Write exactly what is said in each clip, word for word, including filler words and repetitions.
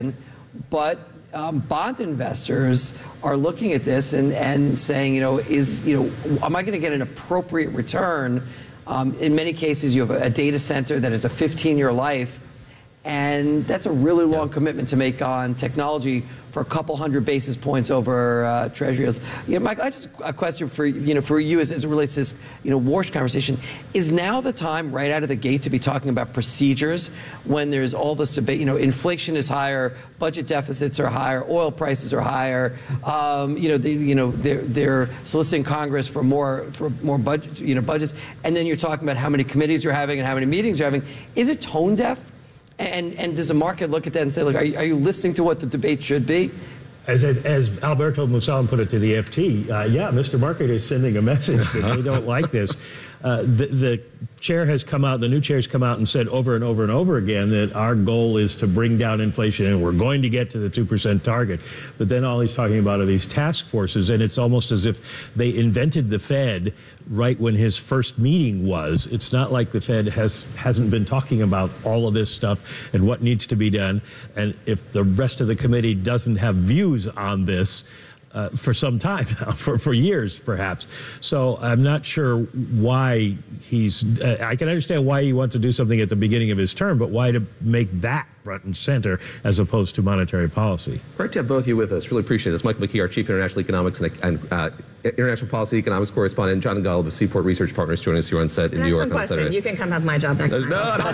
but um, bond investors are looking at this and, and saying, you know, is, you know, am I going to get an appropriate return? Um, in many cases, you have a, a data center that is a fifteen-year life, and that's a really long yeah. commitment to make on technology for a couple hundred basis points over uh, Treasury yields. You know, Mike, I just a question for you know for you as, as it relates to this you know Warsh conversation. Is now the time, right out of the gate, to be talking about procedures when there's all this debate? You know, inflation is higher, budget deficits are higher, oil prices are higher. Um, you know, the, you know they're they're soliciting Congress for more for more budget you know budgets, and then you're talking about how many committees you're having and how many meetings you're having. Is it tone deaf? And, and does the market look at that and say, look, are you, are you listening to what the debate should be? As, as Alberto Musalem put it to the F T, uh, yeah, Mister Market is sending a message that they don't like this. Uh, the, the chair has come out, the new chair has come out and said over and over and over again that our goal is to bring down inflation and we're going to get to the two percent target. But then all he's talking about are these task forces, and it's almost as if they invented the Fed right when his first meeting was. It's not like the Fed has, hasn't been talking about all of this stuff and what needs to be done. And if the rest of the committee doesn't have views on this, Uh, for some time now, for, for years perhaps. So I'm not sure why he's, uh, I can understand why he wants to do something at the beginning of his term, but why to make that front and center as opposed to monetary policy? Great to have both of you with us. Really appreciate this. Michael McKee, our Chief International Economics and, and uh, International Policy Economics Correspondent, Jonathan Golub of Seaport Research Partners joining us here on set in An New York. Excellent question. You can come have my job next time. No, no,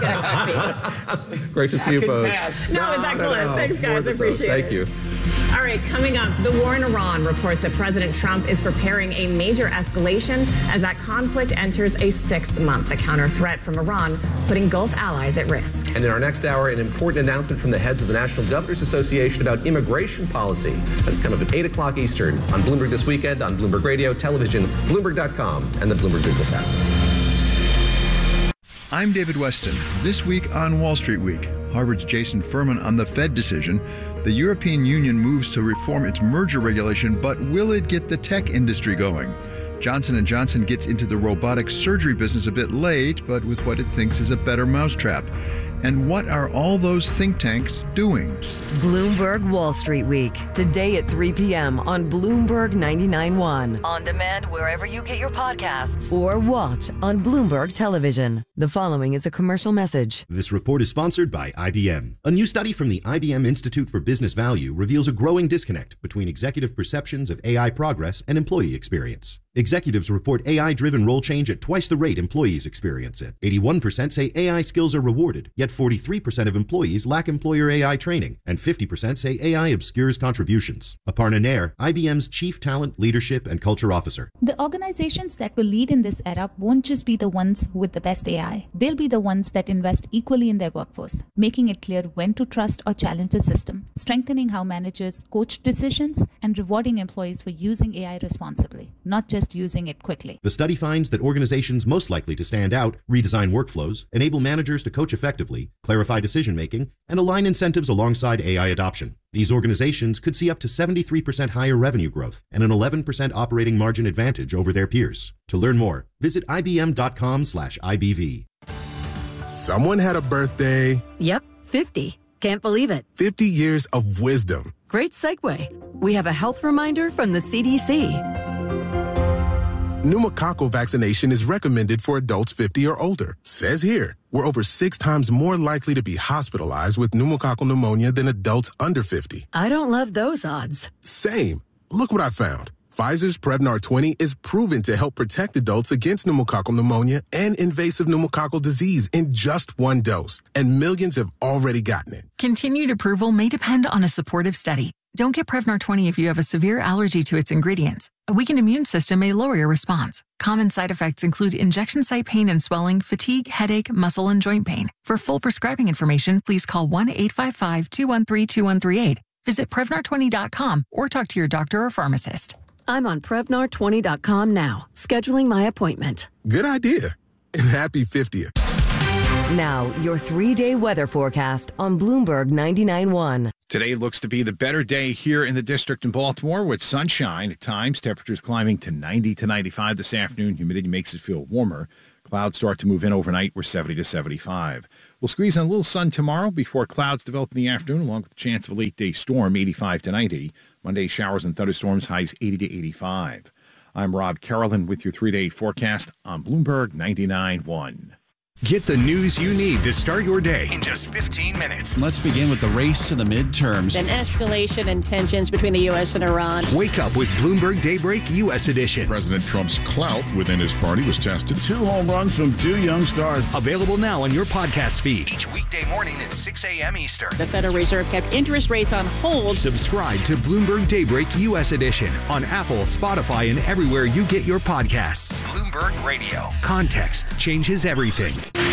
no. Great to see you both. Pass. No, it's excellent. No, no. Thanks, guys. I appreciate Thank it. Thank you. All right, coming up, the war in Iran reports that President Trump is preparing a major escalation as that conflict enters a sixth month. The counter threat from Iran putting Gulf allies at risk. And in our next hour, an important announcement from the heads of the National Governors Association about immigration policy. That's coming up at eight o'clock Eastern on Bloomberg This Weekend, on Bloomberg Radio, television, Bloomberg dot com, and the Bloomberg Business app. I'm David Weston. This week on Wall Street Week, Harvard's Jason Furman on the Fed decision. The European Union moves to reform its merger regulation, but will it get the tech industry going? Johnson and Johnson gets into the robotic surgery business a bit late, but with what it thinks is a better mousetrap. And what are all those think tanks doing? Bloomberg Wall Street Week, today at three p.m. on Bloomberg ninety-nine point one. On demand wherever you get your podcasts. Or watch on Bloomberg Television. The following is a commercial message. This report is sponsored by I B M. A new study from the I B M Institute for Business Value reveals a growing disconnect between executive perceptions of A I progress and employee experience. Executives report A I-driven role change at twice the rate employees experience it. eighty-one percent say A I skills are rewarded, yet forty-three percent of employees lack employer A I training, and fifty percent say A I obscures contributions. Aparna Nair, I B M's Chief Talent, Leadership, and Culture Officer. The organizations that will lead in this era won't just be the ones with the best A I. They'll be the ones that invest equally in their workforce, making it clear when to trust or challenge the system, strengthening how managers coach decisions, and rewarding employees for using A I responsibly, not just using it quickly. The study finds that organizations most likely to stand out redesign workflows, enable managers to coach effectively, clarify decision-making, and align incentives alongside A I adoption. These organizations could see up to seventy-three percent higher revenue growth and an eleven percent operating margin advantage over their peers. To learn more, visit ibm.com slash IBV. Someone had a birthday. Yep, fifty. Can't believe it. fifty years of wisdom. Great segue. We have a health reminder from the C D C. Pneumococcal vaccination is recommended for adults fifty or older. Says here, we're over six times more likely to be hospitalized with pneumococcal pneumonia than adults under fifty. I don't love those odds. Same. Look what I found. Pfizer's Prevnar twenty is proven to help protect adults against pneumococcal pneumonia and invasive pneumococcal disease in just one dose. And millions have already gotten it. Continued approval may depend on a supportive study. Don't get Prevnar twenty if you have a severe allergy to its ingredients. A weakened immune system may lower your response. Common side effects include injection site pain and swelling, fatigue, headache, muscle, and joint pain. For full prescribing information, please call one eight five five, two one three, two one three eight. Visit Prevnar twenty dot com or talk to your doctor or pharmacist. I'm on Prevnar twenty dot com now, scheduling my appointment. Good idea. And happy fiftieth. Now, your three-day weather forecast on Bloomberg ninety-nine point one. Today looks to be the better day here in the district in Baltimore with sunshine at times. Temperatures climbing to ninety to ninety-five this afternoon. Humidity makes it feel warmer. Clouds start to move in overnight. We're seventy to seventy-five. We'll squeeze in a little sun tomorrow before clouds develop in the afternoon, along with the chance of a late-day storm, eighty-five to ninety. Monday, showers and thunderstorms, highs eighty to eighty-five. I'm Rob Carolyn with your three-day forecast on Bloomberg ninety-nine point one. Get the news you need to start your day in just fifteen minutes. Let's begin with the race to the midterms. An escalation in tensions between the U S and Iran. Wake up with Bloomberg Daybreak U S Edition. President Trump's clout within his party was tested. Two home runs from two young stars. Available now on your podcast feed. Each weekday morning at six a.m. Eastern. The Federal Reserve kept interest rates on hold. Subscribe to Bloomberg Daybreak U S Edition on Apple, Spotify, and everywhere you get your podcasts. Bloomberg Radio. Context changes everything.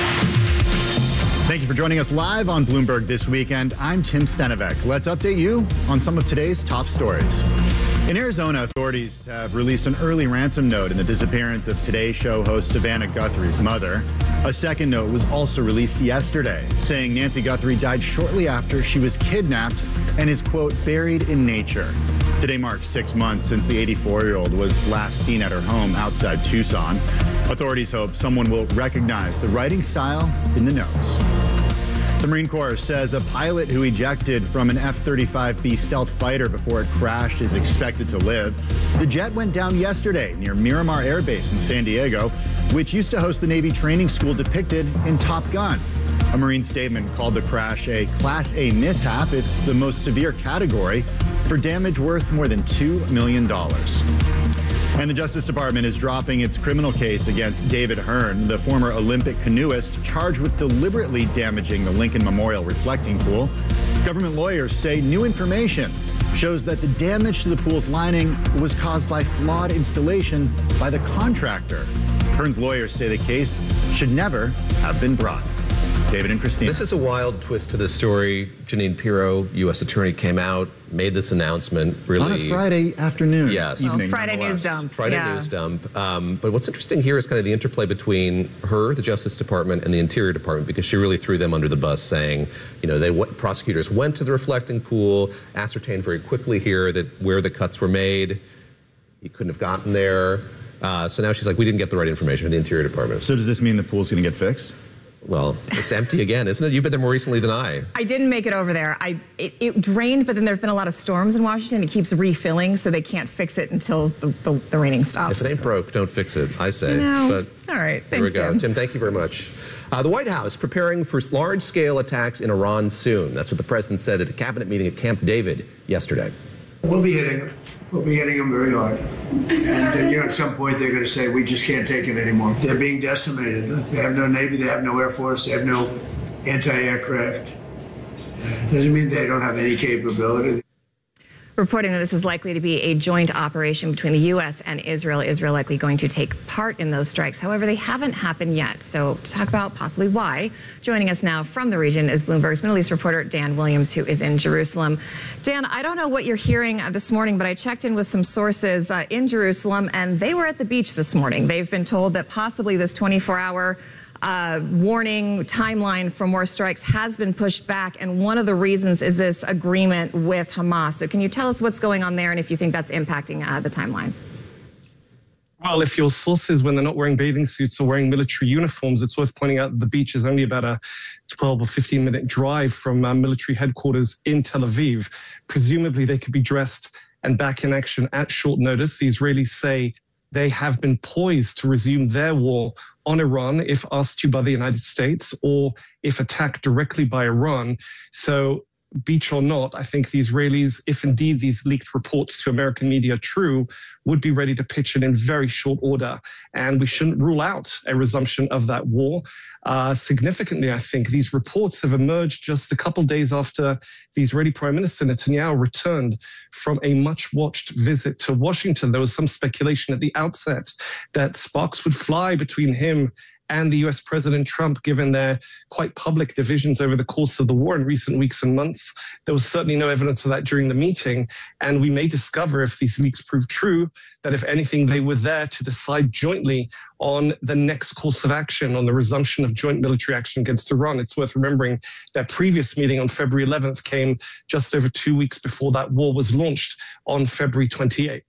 Thank you for joining us live on Bloomberg This Weekend. I'm Tim Stenivek. Let's update you on some of today's top stories. In Arizona, authorities have released an early ransom note in the disappearance of Today Show host Savannah Guthrie's mother. A second note was also released yesterday, saying Nancy Guthrie died shortly after she was kidnapped and is, quote, buried in nature. Today marks six months since the eighty-four-year-old was last seen at her home outside Tucson. Authorities hope someone will recognize the writing style in the notes. The Marine Corps says a pilot who ejected from an F thirty-five B stealth fighter before it crashed is expected to live. The jet went down yesterday near Miramar Air Base in San Diego, which used to host the Navy training school depicted in Top Gun. A Marine statement called the crash a Class A mishap. It's the most severe category for damage worth more than two million dollars. And the Justice Department is dropping its criminal case against David Hearn, the former Olympic canoeist charged with deliberately damaging the Lincoln Memorial reflecting pool. Government lawyers say new information shows that the damage to the pool's lining was caused by flawed installation by the contractor. Hearn's lawyers say the case should never have been brought. David and Christine. This is a wild twist to this story. Jeanine Pirro, U S attorney, came out, made this announcement. Really, on a Friday afternoon. Yes. Evening, oh, Friday news dump. Friday yeah. news dump. Um, but what's interesting here is kind of the interplay between her, the Justice Department, and the Interior Department, because she really threw them under the bus, saying, you know, they prosecutors went to the reflecting pool, ascertained very quickly here that where the cuts were made, he couldn't have gotten there. Uh, so now she's like, we didn't get the right information from the Interior Department. So does this mean the pool's going to get fixed? Well, it's empty again, isn't it? You've been there more recently than I. I didn't make it over there. I it, it drained, but then there's been a lot of storms in Washington. It keeps refilling, so they can't fix it until the, the, the raining stops. If it ain't broke, don't fix it, I say. No. But all right, there thanks, we go. Tim. Tim, thank you very much. Uh, the White House preparing for large-scale attacks in Iran soon. That's what the president said at a cabinet meeting at Camp David yesterday. We'll be hitting them. We'll be hitting them very hard. And, uh, you know, at some point they're going to say, we just can't take it anymore. They're being decimated. They have no Navy, they have no Air Force, they have no anti-aircraft. Uh, doesn't mean they don't have any capability. Reporting that this is likely to be a joint operation between the U S and Israel. Israel likely going to take part in those strikes. However, they haven't happened yet. So to talk about possibly why, joining us now from the region is Bloomberg's Middle East reporter Dan Williams, who is in Jerusalem. Dan, I don't know what you're hearing uh, this morning, but I checked in with some sources uh, in Jerusalem, and they were at the beach this morning. They've been told that possibly this twenty-four hour Uh, warning timeline for more strikes has been pushed back, and one of the reasons is this agreement with Hamas. So can you tell us what's going on there and if you think that's impacting uh, the timeline? Well, if your sources, when they're not wearing bathing suits or wearing military uniforms, it's worth pointing out that the beach is only about a twelve or fifteen minute drive from uh, military headquarters in Tel Aviv. Presumably they could be dressed and back in action at short notice. The Israelis say they have been poised to resume their war on Iran if asked to by the United States or if attacked directly by Iran. So beach or not, I think the Israelis, if indeed these leaked reports to American media are true, would be ready to pitch in in very short order. And we shouldn't rule out a resumption of that war. Uh, significantly, I think these reports have emerged just a couple days after the Israeli Prime Minister Netanyahu returned from a much-watched visit to Washington. There was some speculation at the outset that sparks would fly between him and the U S President Trump, given their quite public divisions over the course of the war in recent weeks and months. There was certainly no evidence of that during the meeting. And we may discover, if these leaks prove true, that if anything, they were there to decide jointly on the next course of action, on the resumption of joint military action against Iran. It's worth remembering that previous meeting on February eleventh came just over two weeks before that war was launched on February twenty-eighth.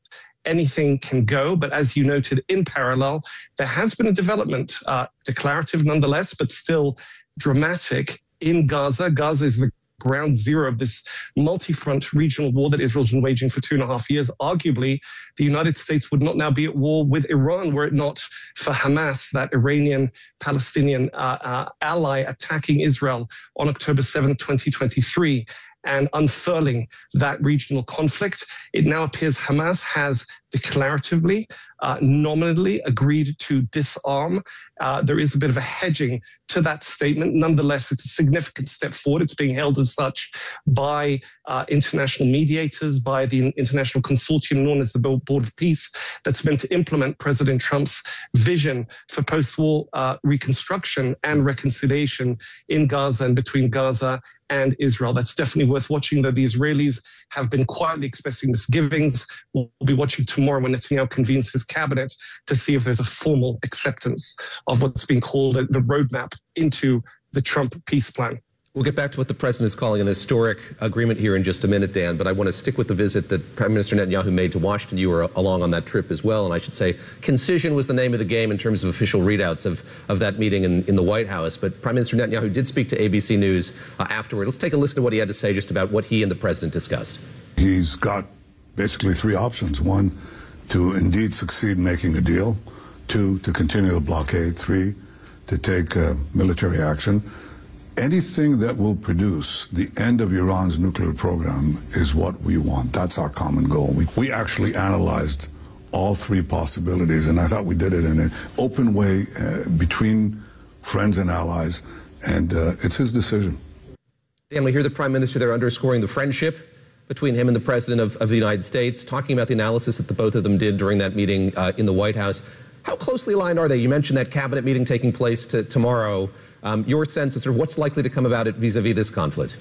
anything can go. But as you noted, in parallel, there has been a development, uh, declarative nonetheless, but still dramatic in Gaza. Gaza is the ground zero of this multi-front regional war that Israel's been waging for two and a half years. Arguably, the United States would not now be at war with Iran were it not for Hamas, that Iranian-Palestinian uh, uh, ally attacking Israel on October seventh, twenty twenty-three. And unfurling that regional conflict. It now appears Hamas has declaratively, uh, nominally agreed to disarm. Uh, there is a bit of a hedging to that statement. Nonetheless, it's a significant step forward. It's being held as such by uh, international mediators, by the international consortium known as the Board of Peace, that's meant to implement President Trump's vision for post-war uh, reconstruction and reconciliation in Gaza and between Gaza and Israel. That's definitely worth watching, though the Israelis have been quietly expressing misgivings. We'll be watching tomorrow when Netanyahu convenes his cabinet to see if there's a formal acceptance of what's being called the roadmap into the Trump peace plan. We'll get back to what the president is calling an historic agreement here in just a minute, Dan, but I want to stick with the visit that Prime Minister Netanyahu made to Washington. You were along on that trip as well, and I should say concision was the name of the game in terms of official readouts of, of that meeting in, in the White House. But Prime Minister Netanyahu did speak to A B C News uh, afterward. Let's take a listen to what he had to say just about what he and the president discussed. He's got basically three options. One, to indeed succeed in making a deal. Two, to continue the blockade. Three, to take uh, military action. Anything that will produce the end of Iran's nuclear program is what we want. That's our common goal. We, we actually analyzed all three possibilities, and I thought we did it in an open way uh, between friends and allies, and uh, it's his decision. Dan, we hear the Prime Minister there underscoring the friendship between him and the President of, of the United States, talking about the analysis that the both of them did during that meeting uh, in the White House. How closely aligned are they? You mentioned that cabinet meeting taking place to, tomorrow. Um, your sense of sort of what's likely to come about it vis-a-vis this conflict?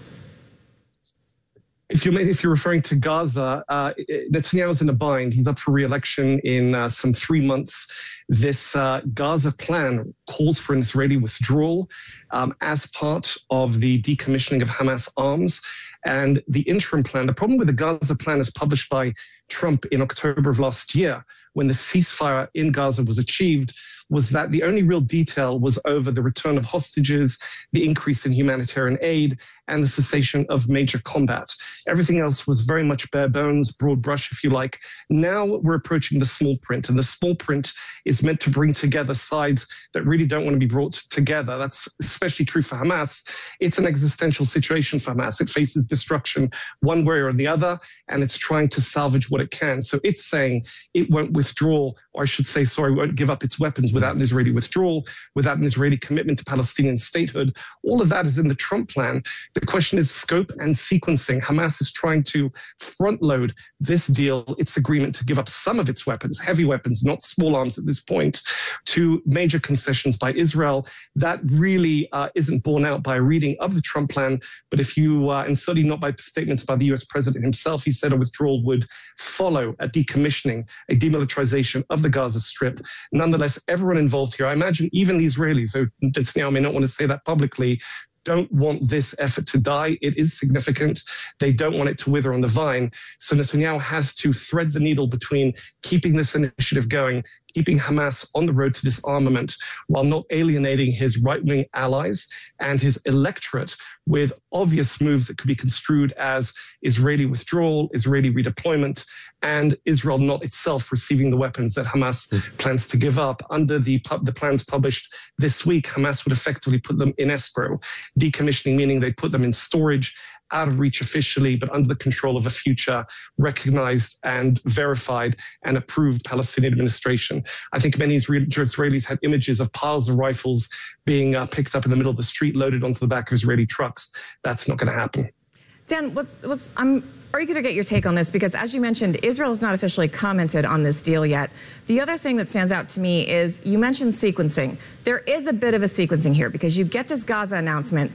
If you're, if you're referring to Gaza, uh, Netanyahu's in a bind. He's up for re-election in uh, some three months. This uh, Gaza plan calls for an Israeli withdrawal um, as part of the decommissioning of Hamas arms. And the interim plan, the problem with the Gaza plan is published by Trump in October of last year, when the ceasefire in Gaza was achieved, was that the only real detail was over the return of hostages, the increase in humanitarian aid, and the cessation of major combat. Everything else was very much bare bones, broad brush, if you like. Now we're approaching the small print, and the small print is meant to bring together sides that really don't want to be brought together. That's especially true for Hamas. It's an existential situation for Hamas. It faces destruction one way or the other, and it's trying to salvage what it can. So it's saying it won't withdraw, or I should say, sorry, won't give up its weapons without an Israeli withdrawal, without an Israeli commitment to Palestinian statehood. All of that is in the Trump plan. The question is scope and sequencing. Hamas is trying to front load this deal, its agreement to give up some of its weapons, heavy weapons, not small arms at this point, to major concessions by Israel. That really uh, isn't borne out by a reading of the Trump plan. But if you, uh, and certainly not by statements by the U S president himself, he said a withdrawal would follow a decommissioning, a demilitarization of the Gaza Strip. Nonetheless, everyone involved here, I imagine even the Israelis, so Netanyahu may not want to say that publicly, don't want this effort to die. It is significant. They don't want it to wither on the vine. So Netanyahu has to thread the needle between keeping this initiative going, keeping Hamas on the road to disarmament, while not alienating his right-wing allies and his electorate with obvious moves that could be construed as Israeli withdrawal, Israeli redeployment, and Israel not itself receiving the weapons that Hamas mm. plans to give up. Under the, the plans published this week, Hamas would effectively put them in escrow, decommissioning meaning they put them in storage, out of reach officially, but under the control of a future recognized and verified and approved Palestinian administration. I think many Israelis had images of piles of rifles being uh, picked up in the middle of the street, loaded onto the back of Israeli trucks. That's not going to happen. Dan, what's, what's, I'm eager to get your take on this because, as you mentioned, Israel has not officially commented on this deal yet. The other thing that stands out to me is you mentioned sequencing. There is a bit of a sequencing here because you get this Gaza announcement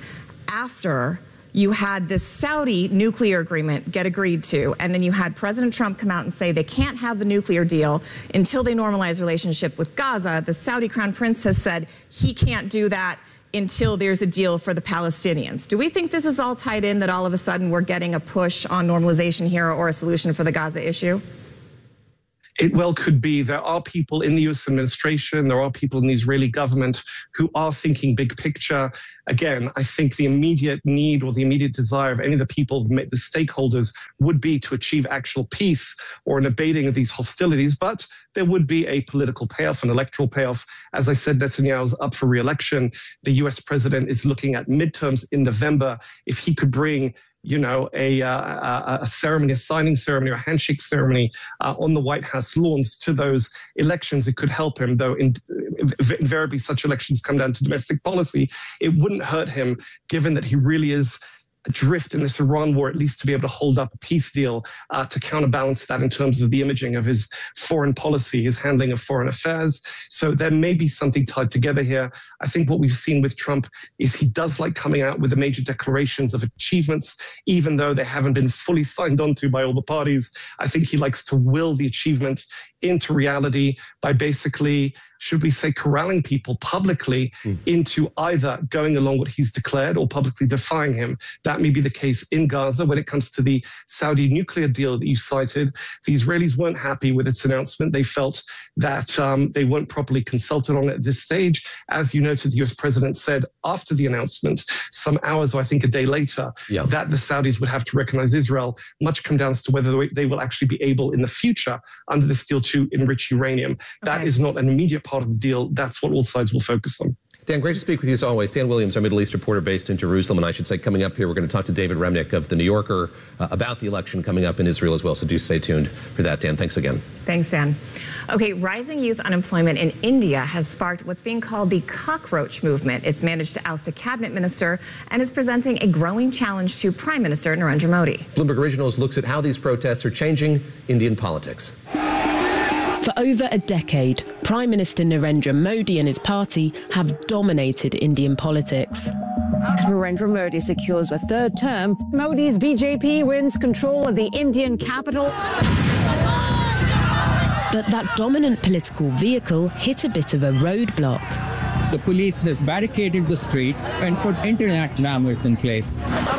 after you had this Saudi nuclear agreement get agreed to, and then you had President Trump come out and say they can't have the nuclear deal until they normalize relationship with Gaza. The Saudi Crown Prince has said he can't do that until there's a deal for the Palestinians. Do we think this is all tied in, that all of a sudden we're getting a push on normalization here or a solution for the Gaza issue? it well could be there are people in the U S administration, there are people in the Israeli government who are thinking big picture. Again, I think the immediate need or the immediate desire of any of the people, the stakeholders, would be to achieve actual peace or an abating of these hostilities. But there would be a political payoff, an electoral payoff. As I said, Netanyahu's up for re-election. The U S president is looking at midterms in November. If he could bring you know, a, uh, a ceremony, a signing ceremony, or a handshake ceremony uh, on the White House lawns to those elections, it could help him, though in, invariably such elections come down to domestic policy. It wouldn't hurt him, given that he really is adrift in this Iran war, at least to be able to hold up a peace deal uh, to counterbalance that in terms of the imaging of his foreign policy, his handling of foreign affairs. So there may be something tied together here. I think what we've seen with Trump is he does like coming out with the major declarations of achievements, even though they haven't been fully signed on to by all the parties. I think he likes to will the achievement into reality by basically, should we say, corralling people publicly mm. into either going along what he's declared or publicly defying him. That may be the case in Gaza. When it comes to the Saudi nuclear deal that you cited, the Israelis weren't happy with its announcement. They felt that um, they weren't properly consulted on it at this stage. As you noted, the U S president said after the announcement, some hours or I think a day later, yeah. that the Saudis would have to recognize Israel. Much comes down to whether they will actually be able in the future under this deal to enrich uranium. Okay. That is not an immediate part of the deal. That's what all sides will focus on. Dan, great to speak with you as always. Dan Williams, our Middle East reporter based in Jerusalem. And I should say, coming up here, we're going to talk to David Remnick of The New Yorker uh, about the election coming up in Israel as well. So do stay tuned for that, Dan. Thanks again. Thanks, Dan. Okay, rising youth unemployment in India has sparked what's being called the cockroach movement. It's managed to oust a cabinet minister and is presenting a growing challenge to Prime Minister Narendra Modi. Bloomberg Originals looks at how these protests are changing Indian politics. For over a decade, Prime Minister Narendra Modi and his party have dominated Indian politics. Narendra Modi secures a third term. Modi's B J P wins control of the Indian capital. But that dominant political vehicle hit a bit of a roadblock. The police has barricaded the street and put internet jammers in place.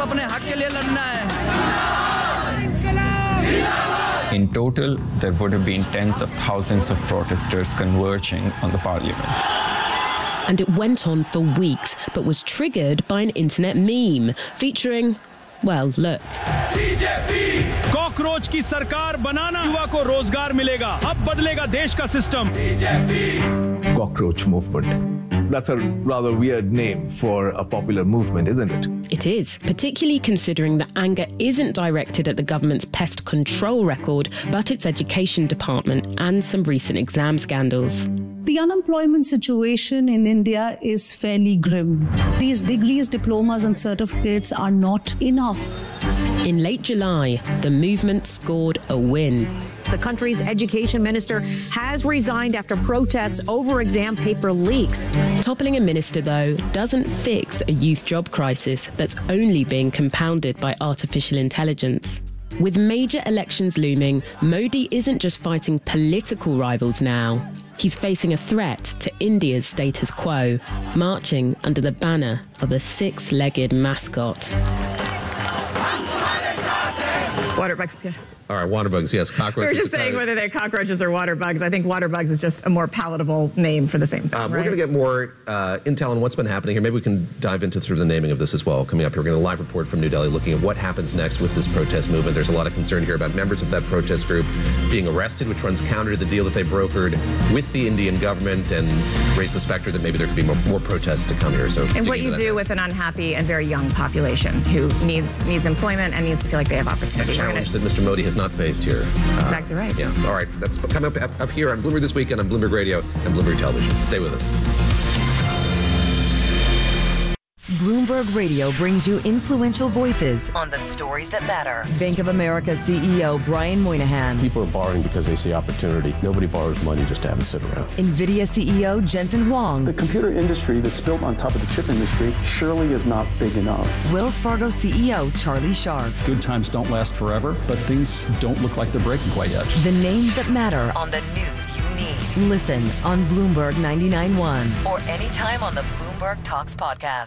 In total, there would have been tens of thousands of protesters converging on the parliament. And it went on for weeks, but was triggered by an internet meme featuring, well, look. C J P! Cockroach की सरकार बनाना, युवा को रोजगार मिलेगा, अब बदलेगा देश का system. C J P! Cockroach movement. That's a rather weird name for a popular movement, isn't it? It is, particularly considering that anger isn't directed at the government's pest control record, but its education department and some recent exam scandals. The unemployment situation in India is fairly grim. These degrees, diplomas and certificates are not enough. In late July, the movement scored a win. The country's education minister has resigned after protests over exam paper leaks. Toppling a minister, though, doesn't fix a youth job crisis that's only being compounded by artificial intelligence. With major elections looming, Modi isn't just fighting political rivals now. He's facing a threat to India's status quo, marching under the banner of a six-legged mascot. Water bugs. All right, water bugs, yes, cockroaches. We were just saying whether they're cockroaches or water bugs. I think water bugs is just a more palatable name for the same thing. Um, right? We're going to get more uh, intel on what's been happening here. Maybe we can dive into sort of the naming of this as well. Coming up here, we're going to live report from New Delhi looking at what happens next with this protest movement. There's a lot of concern here about members of that protest group being arrested, which runs counter to the deal that they brokered with the Indian government and raise the specter that maybe there could be more, more protests to come here. So, and what you do next. with an unhappy and very young population who needs needs employment and needs to feel like they have opportunity. A challenge that Mister Modi has not faced here. Uh, exactly right. Yeah. All right. That's coming up, up, up here on Bloomberg This Weekend on Bloomberg Radio and Bloomberg Television. Stay with us. Bloomberg Radio brings you influential voices on the stories that matter. Bank of America C E O Brian Moynihan. People are borrowing because they see opportunity. Nobody borrows money just to have it sit around. NVIDIA C E O Jensen Huang. The computer industry that's built on top of the chip industry surely is not big enough. Wells Fargo C E O Charlie Scharf. Good times don't last forever, but things don't look like they're breaking quite yet. The names that matter on the news you need. Listen on Bloomberg ninety-nine point one or anytime on the Bloomberg Talks podcast. This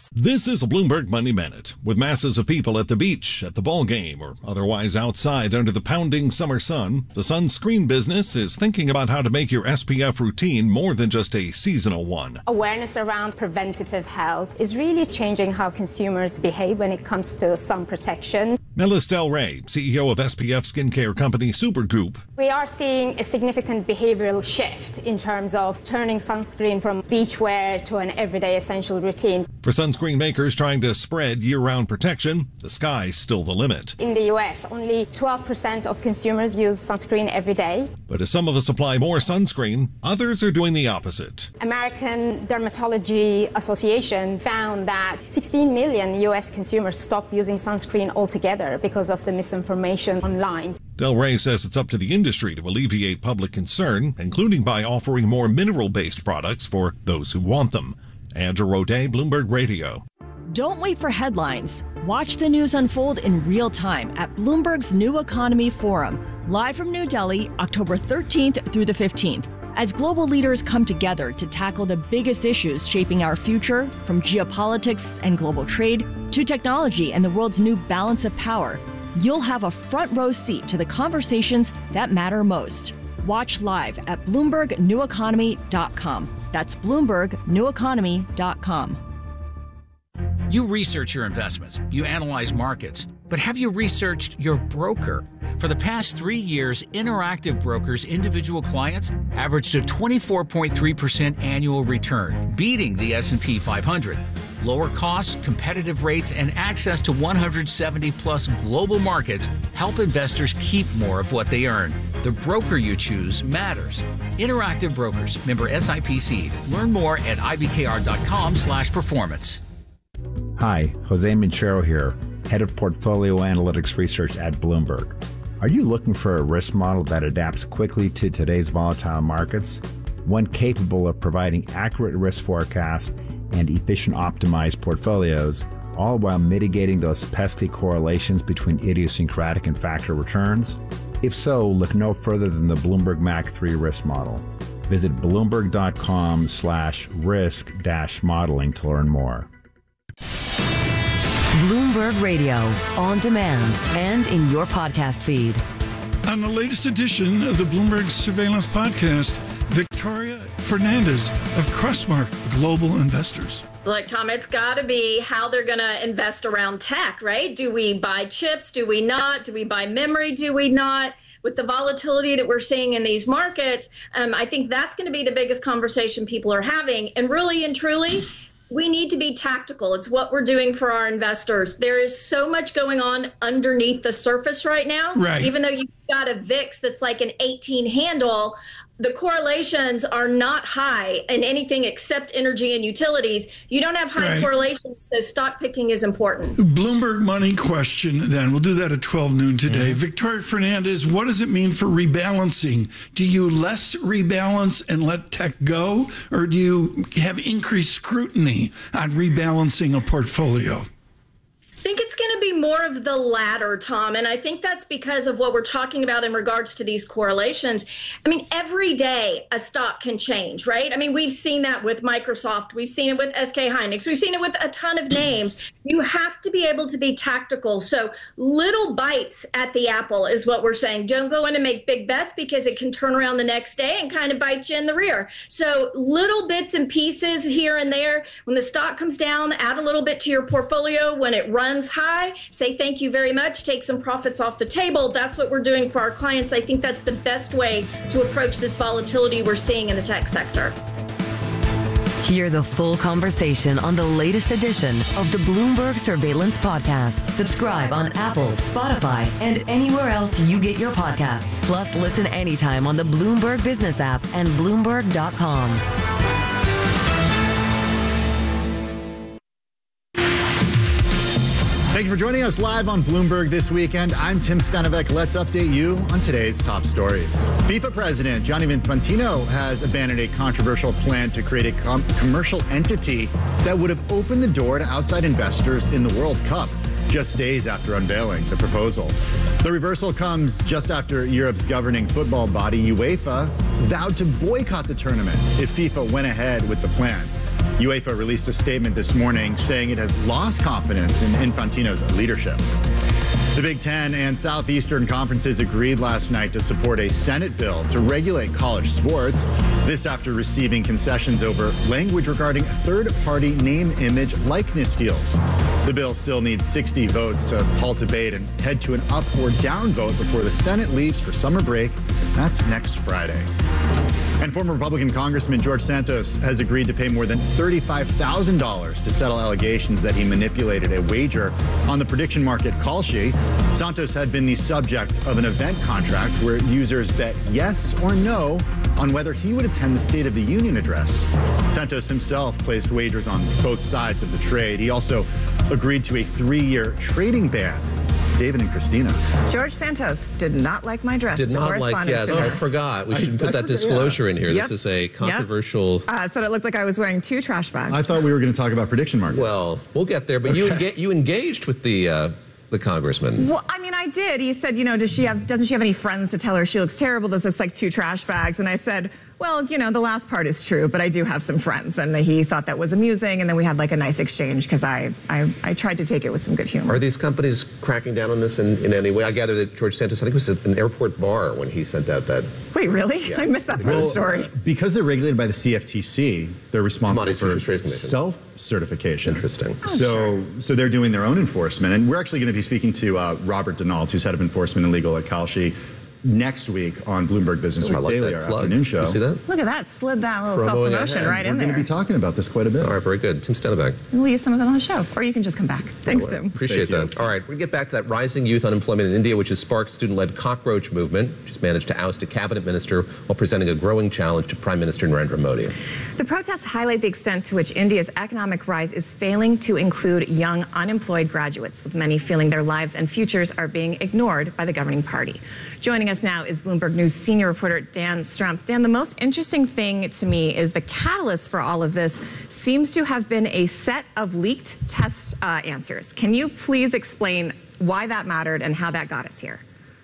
This is a Bloomberg Money Minute. With masses of people at the beach, at the ball game, or otherwise outside under the pounding summer sun, the sunscreen business is thinking about how to make your S P F routine more than just a seasonal one. Awareness around preventative health is really changing how consumers behave when it comes to sun protection. Melis Del Rey, C E O of S P F skincare company Supergoop. We are seeing a significant behavioral shift in terms of turning sunscreen from beach wear to an everyday essential routine. For sunscreen makers trying to spread year-round protection, the sky's still the limit. In the U S, only twelve percent of consumers use sunscreen every day. But as some of us apply more sunscreen, others are doing the opposite. American Dermatology Association found that sixteen million U S consumers stopped using sunscreen altogether because of the misinformation online. Del Rey says it's up to the industry to alleviate public concern, including by offering more mineral-based products for those who want them. Andrew Rodet, Bloomberg Radio. Don't wait for headlines. Watch the news unfold in real time at Bloomberg's New Economy Forum, live from New Delhi, October thirteenth through the fifteenth. As global leaders come together to tackle the biggest issues shaping our future, from geopolitics and global trade to technology and the world's new balance of power, you'll have a front row seat to the conversations that matter most. Watch live at Bloomberg New Economy dot com. That's Bloomberg New Economy dot com. You research your investments, you analyze markets, but have you researched your broker? For the past three years, Interactive Brokers' individual clients averaged a twenty-four point three percent annual return, beating the S and P five hundred. Lower costs, competitive rates, and access to one hundred seventy plus global markets help investors keep more of what they earn. The broker you choose matters. Interactive Brokers, member S I P C. Learn more at I B K R dot com slash performance. Hi, Jose Minchero here, Head of Portfolio Analytics Research at Bloomberg. Are you looking for a risk model that adapts quickly to today's volatile markets? One capable of providing accurate risk forecasts and efficient optimized portfolios, all while mitigating those pesky correlations between idiosyncratic and factor returns? If so, look no further than the Bloomberg M A C three risk model. Visit bloomberg.com slash risk dash modeling to learn more. Bloomberg Radio, on demand and in your podcast feed. On the latest edition of the Bloomberg Surveillance Podcast, Victoria Fernandez of Crestmark Global Investors. Look, Tom, it's got to be how they're going to invest around tech, right? Do we buy chips? Do we not? Do we buy memory? Do we not? With the volatility that we're seeing in these markets, um, I think that's going to be the biggest conversation people are having. And really and truly, we need to be tactical. It's what we're doing for our investors. There is so much going on underneath the surface right now. Right. Even though you've got a V I X that's like an eighteen handle, the correlations are not high in anything except energy and utilities. You don't have high Right. correlations, so stock picking is important. Bloomberg money question then. We'll do that at twelve noon today. Mm-hmm. Victoria Fernandez, what does it mean for rebalancing? Do you less rebalance and let tech go? Or do you have increased scrutiny on rebalancing a portfolio? I think it's going to be more of the latter, Tom. And I think that's because of what we're talking about in regards to these correlations. I mean, every day a stock can change, right? I mean, we've seen that with Microsoft. We've seen it with S K Hynix. We've seen it with a ton of names. You have to be able to be tactical. So little bites at the apple is what we're saying. Don't go in and make big bets because it can turn around the next day and kind of bite you in the rear. So little bits and pieces here and there. When the stock comes down, add a little bit to your portfolio. When it runs high, say thank you very much, take some profits off the table. That's what we're doing for our clients. I think that's the best way to approach this volatility we're seeing in the tech sector. Hear the full conversation on the latest edition of the Bloomberg Surveillance Podcast. Subscribe on Apple, Spotify, and anywhere else you get your podcasts. Plus, listen anytime on the Bloomberg Business app and Bloomberg dot com. Thank you for joining us live on Bloomberg this weekend. I'm Tim Stenivec. Let's update you on today's top stories. FIFA President Gianni Infantino has abandoned a controversial plan to create a com- commercial entity that would have opened the door to outside investors in the World Cup, just days after unveiling the proposal. The reversal comes just after Europe's governing football body, UEFA, vowed to boycott the tournament if FIFA went ahead with the plan. UEFA released a statement this morning saying it has lost confidence in Infantino's leadership. The Big Ten and Southeastern conferences agreed last night to support a Senate bill to regulate college sports. This after receiving concessions over language regarding third-party name, image, likeness deals. The bill still needs sixty votes to halt debate and head to an up or down vote before the Senate leaves for summer break. That's next Friday. And former Republican Congressman George Santos has agreed to pay more than thirty-five thousand dollars to settle allegations that he manipulated a wager on the prediction market Kalshi. Santos had been the subject of an event contract where users bet yes or no on whether he would attend the State of the Union address. Santos himself placed wagers on both sides of the trade. He also agreed to a three-year trading ban. David and Christina. George Santos did not like my dress. Did the not like, yes, I forgot. We should put that disclosure in here. Yep. This is a controversial... Yep. Uh, so it looked like I was wearing two trash bags. I thought we were going to talk about prediction markets. Well, we'll get there, but Okay. you, enga- you engaged with the... Uh, the congressman. Well, I mean, I did. He said, you know, does she have, doesn't she have any friends to tell her she looks terrible? This looks like two trash bags. And I said, well, you know, the last part is true, but I do have some friends. And he thought that was amusing. And then we had like a nice exchange because I, I, I tried to take it with some good humor. Are these companies cracking down on this in, in any way? I gather that George Santos, I think, was at an airport bar when he sent out that. Wait, really? Yes. I missed that part of the story. Because they're regulated by the C F T C, they're responsible Commodities for Futures Trading Commission. self-certification. Interesting. Oh, so, so they're doing their own enforcement. And we're actually going to be speaking to uh, Robert Denault, who's head of enforcement and legal at Kalshi, next week on Bloomberg Business Oh, Week I like Daily, that our plug. afternoon show. You see that? Look at that. Slid that little Promoing self-promotion ahead. right in We're there. going to be talking about this quite a bit. All right, very good. Tim Stennebeck. We'll use some of it on the show. Or you can just come back. Thanks, Tim. Appreciate Thank that. All right, we get back to that rising youth unemployment in India, which has sparked student-led cockroach movement, which has managed to oust a cabinet minister while presenting a growing challenge to Prime Minister Narendra Modi. The protests highlight the extent to which India's economic rise is failing to include young unemployed graduates, with many feeling their lives and futures are being ignored by the governing party. Joining us now is Bloomberg News senior reporter Dan Strumpf. Dan, the most interesting thing to me is the catalyst for all of this seems to have been a set of leaked test uh, answers. Can you please explain why that mattered and how that got us here?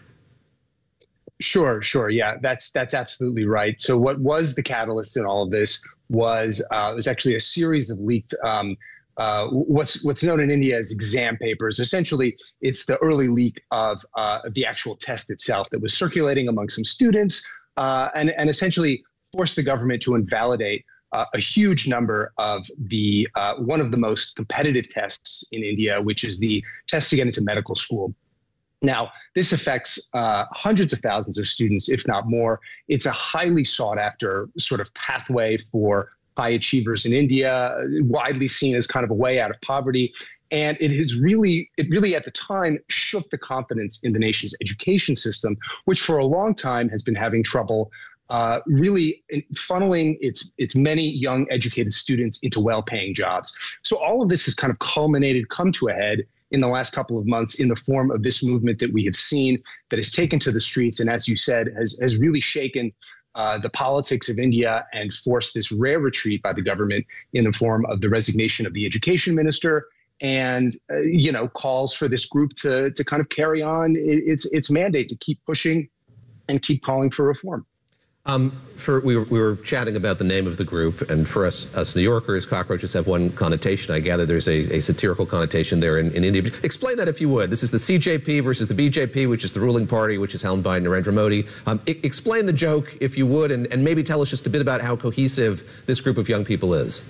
Sure, sure. Yeah, that's that's absolutely right. So what was the catalyst in all of this was uh, it was actually a series of leaked um, uh, what's what's known in India as exam papers. Essentially, it's the early leak of, uh, of the actual test itself that was circulating among some students uh, and, and essentially forced the government to invalidate uh, a huge number of the uh, one of the most competitive tests in India, which is the test to get into medical school. Now, this affects uh, hundreds of thousands of students, if not more. It's a highly sought after sort of pathway for high achievers in India, widely seen as kind of a way out of poverty. And it has really, it really at the time shook the confidence in the nation's education system, which for a long time has been having trouble uh, really funneling its, its many young educated students into well-paying jobs. So all of this has kind of culminated, come to a head in the last couple of months in the form of this movement that we have seen that has taken to the streets and, as you said, has, has really shaken uh, the politics of India and forced this rare retreat by the government in the form of the resignation of the education minister and, uh, you know, calls for this group to, to kind of carry on its, its mandate to keep pushing and keep calling for reform. Um, for, we, were, we were chatting about the name of the group, and for us, us New Yorkers, cockroaches have one connotation. I gather there's a, a satirical connotation there in, in India. Explain that if you would. This is the C J P versus the B J P, which is the ruling party, which is helmed by Narendra Modi. Um, I, explain the joke, if you would, and, and maybe tell us just a bit about how cohesive this group of young people is.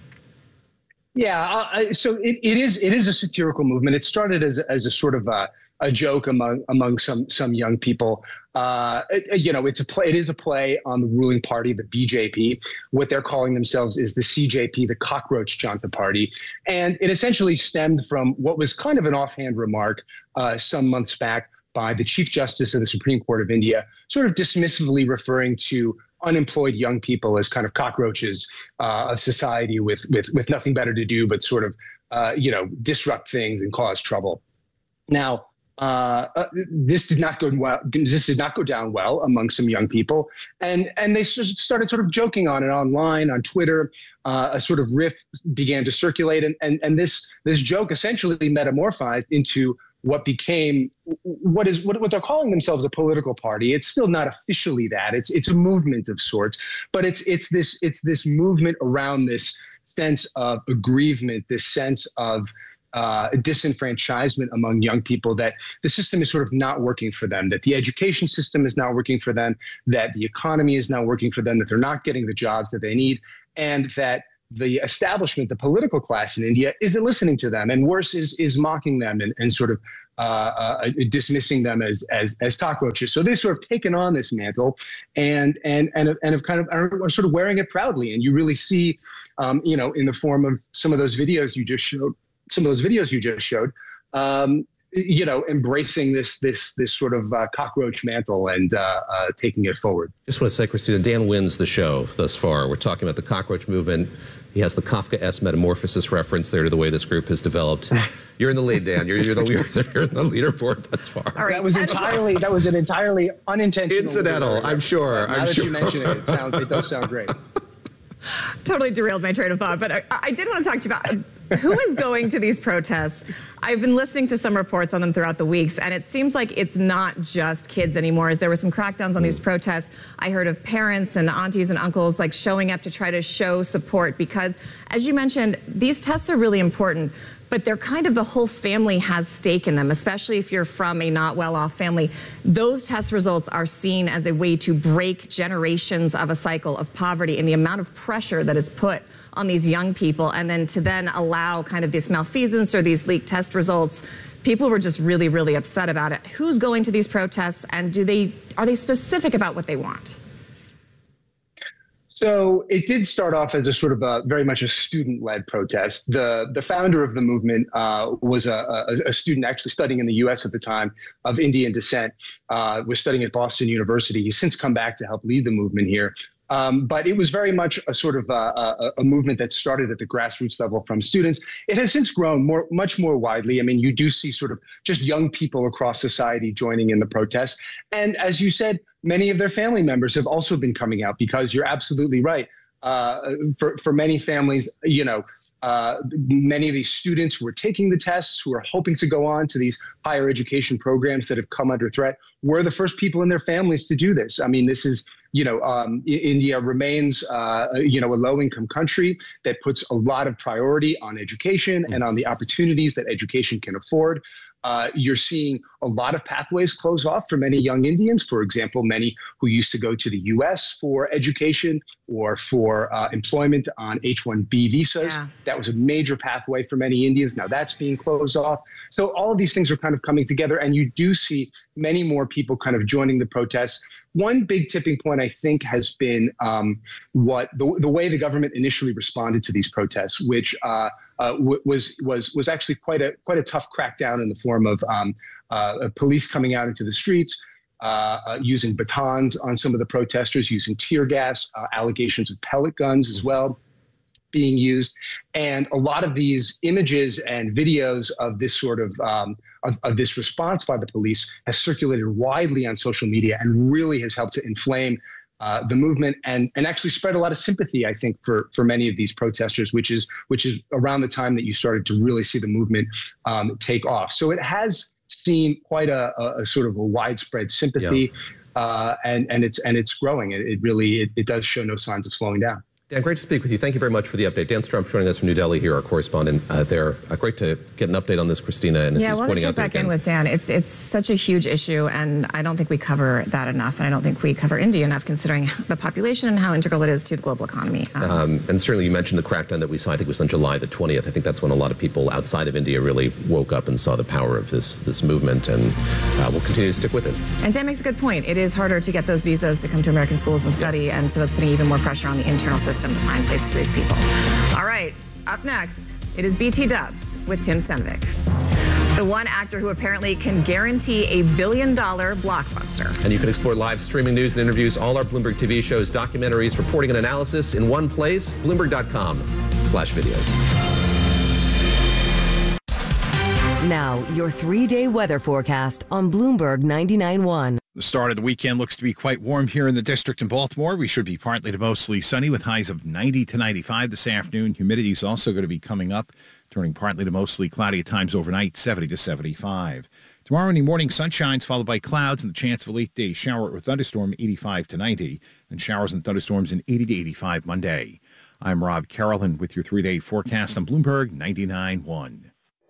Yeah, uh, so it, it is it is a satirical movement. It started as, as a sort of a, a joke among among some some young people. Uh, it, you know, it's a play. It is a play on the ruling party, the B J P. What they're calling themselves is the C J P, the Cockroach Janta Party, and it essentially stemmed from what was kind of an offhand remark uh, some months back by the Chief Justice of the Supreme Court of India, sort of dismissively referring to unemployed young people as kind of cockroaches uh, of society with with with nothing better to do but sort of uh, you know disrupt things and cause trouble. Now, uh, uh, this did not go well. This did not go down well among some young people, and and they started sort of joking on it online on Twitter. Uh, a sort of riff began to circulate, and and and this this joke essentially metamorphized into what became what is what, what they're calling themselves a political party. It's still not officially that. It's it's a movement of sorts, but it's it's this it's this movement around this sense of aggrievement, this sense of uh, disenfranchisement among young people, that the system is sort of not working for them, that the education system is not working for them, that the economy is not working for them, that they're not getting the jobs that they need, and that the establishment, the political class in India, isn't listening to them, and worse, is is mocking them and, and sort of uh, uh, dismissing them as as as cockroaches. So they've sort of taken on this mantle, and and and and have kind of are sort of wearing it proudly. And you really see, um, you know, in the form of some of those videos you just showed, some of those videos you just showed. Um, you know, embracing this this this sort of uh, cockroach mantle and uh, uh, taking it forward. Just want to say, Christina, Dan wins the show thus far. We're talking about the cockroach movement. He has the Kafka-esque metamorphosis reference there to the way this group has developed. You're in the lead, Dan. You're, you're, the, you're in the leaderboard thus far. All right. That was entirely that was an entirely unintentional. Incidental, I'm sure. Now I'm that sure. you mention it, it sounds it does sound great. Totally derailed my train of thought, but I, I did want to talk to you about who is going to these protests. I've been listening to some reports on them throughout the weeks, and it seems like it's not just kids anymore. As there were some crackdowns on these protests, I heard of parents and aunties and uncles like showing up to try to show support because, as you mentioned, these tests are really important, but they're kind of the whole family has stake in them, especially if you're from a not well-off family. Those test results are seen as a way to break generations of a cycle of poverty and the amount of pressure that is put on these young people, and then to then allow kind of this malfeasance or these leaked test results. People were just really, really upset about it. Who's going to these protests, and do they are they specific about what they want? So it did start off as a sort of a very much a student-led protest. The the founder of the movement uh, was a, a, a student actually studying in the U S at the time of Indian descent, uh, was studying at Boston University. He's since come back to help lead the movement here. Um, but it was very much a sort of a, a, a movement that started at the grassroots level from students. It has since grown more, much more widely. I mean, you do see sort of just young people across society joining in the protests. And as you said, many of their family members have also been coming out because you're absolutely right. Uh, for, for many families, you know, uh, many of these students who are taking the tests, who are hoping to go on to these higher education programs that have come under threat, were the first people in their families to do this. I mean, this is, you know, um, India remains, uh, you know, a low-income country that puts a lot of priority on education and on the opportunities that education can afford. Uh, you're seeing a lot of pathways close off for many young Indians. For example, many who used to go to the U S for education or for uh, employment on H one B visas. Yeah. That was a major pathway for many Indians. Now that's being closed off. So all of these things are kind of coming together, and you do see many more people kind of joining the protests. One big tipping point, I think, has been um, what the, the way the government initially responded to these protests, which uh, uh, was was was actually quite a quite a tough crackdown in the form of um, uh, police coming out into the streets, uh, uh, using batons on some of the protesters, using tear gas, uh, allegations of pellet guns as well being used. And a lot of these images and videos of this sort of, um, of, of this response by the police has circulated widely on social media and really has helped to inflame uh, the movement and, and actually spread a lot of sympathy, I think, for, for many of these protesters, which is, which is around the time that you started to really see the movement um, take off. So it has seen quite a, a, a sort of a widespread sympathy, yeah. uh, and, and, it's, and it's growing. It, it really, it, it does show no signs of slowing down. Dan, great to speak with you. Thank you very much for the update. Dan Strump joining us from New Delhi here, our correspondent uh, there. Uh, great to get an update on this, Christina. And yeah, we'll check back in with Dan. It's it's such a huge issue, and I don't think we cover that enough, and I don't think we cover India enough, considering the population and how integral it is to the global economy. Um, um, and certainly you mentioned the crackdown that we saw, I think it was on July the twentieth. I think that's when a lot of people outside of India really woke up and saw the power of this, this movement, and uh, we'll continue to stick with it. And Dan makes a good point. It is harder to get those visas to come to American schools and study, yes. and so that's putting even more pressure on the internal system to find places to people. All right, up next, it is B T Dubs with Tim Stenovec. The one actor who apparently can guarantee a billion dollar blockbuster. And you can explore live streaming news and interviews, all our Bloomberg T V shows, documentaries, reporting and analysis in one place, Bloomberg dot com slash videos. Now, your three-day weather forecast on Bloomberg ninety-nine point one. The start of the weekend looks to be quite warm here in the district in Baltimore. We should be partly to mostly sunny with highs of ninety to ninety-five this afternoon. Humidity is also going to be coming up, turning partly to mostly cloudy at times overnight, seventy to seventy-five. Tomorrow in the morning, sunshines followed by clouds and the chance of a late-day shower or thunderstorm, eighty-five to ninety, and showers and thunderstorms in eighty to eighty-five Monday. I'm Rob Carolyn with your three-day forecast on Bloomberg ninety-nine point one.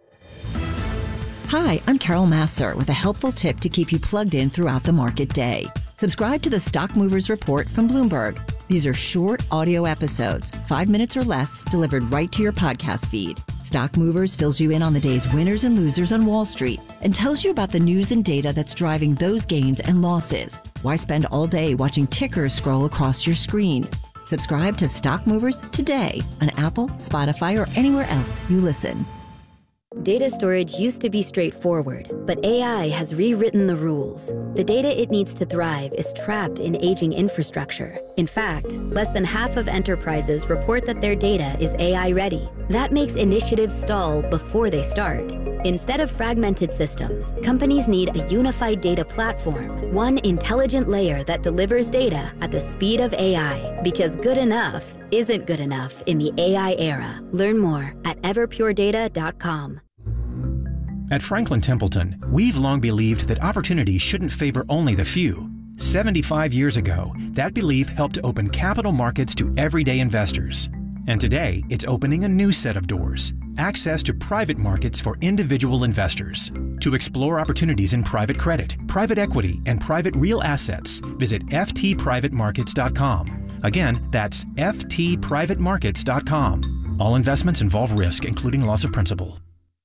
Hi, I'm Carol Massar with a helpful tip to keep you plugged in throughout the market day. Subscribe to the Stock Movers Report from Bloomberg. These are short audio episodes, five minutes or less, delivered right to your podcast feed. Stock Movers fills you in on the day's winners and losers on Wall Street and tells you about the news and data that's driving those gains and losses. Why spend all day watching tickers scroll across your screen? Subscribe to Stock Movers today on Apple, Spotify, or anywhere else you listen. Data storage used to be straightforward, but A I has rewritten the rules. The data it needs to thrive is trapped in aging infrastructure. In fact, less than half of enterprises report that their data is A I ready. That makes initiatives stall before they start. Instead of fragmented systems, companies need a unified data platform, one intelligent layer that delivers data at the speed of A I, because good enough isn't good enough in the A I era. Learn more at everpure data dot com. At Franklin Templeton, we've long believed that opportunity shouldn't favor only the few. seventy-five years ago, that belief helped open capital markets to everyday investors. And today, it's opening a new set of doors, access to private markets for individual investors. To explore opportunities in private credit, private equity, and private real assets, visit f t private markets dot com. Again, that's f t private markets dot com. All investments involve risk, including loss of principal.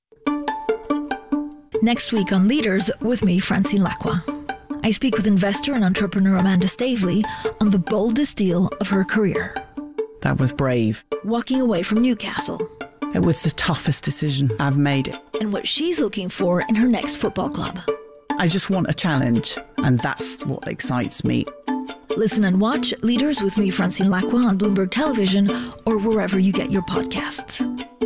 Next week on Leaders with me, Francine Lacqua. I speak with investor and entrepreneur Amanda Stavely on the boldest deal of her career. That was brave. Walking away from Newcastle. It was the toughest decision I've made. And what she's looking for in her next football club. I just want a challenge, and that's what excites me. Listen and watch Leaders with me, Francine Lacqua, on Bloomberg Television or wherever you get your podcasts.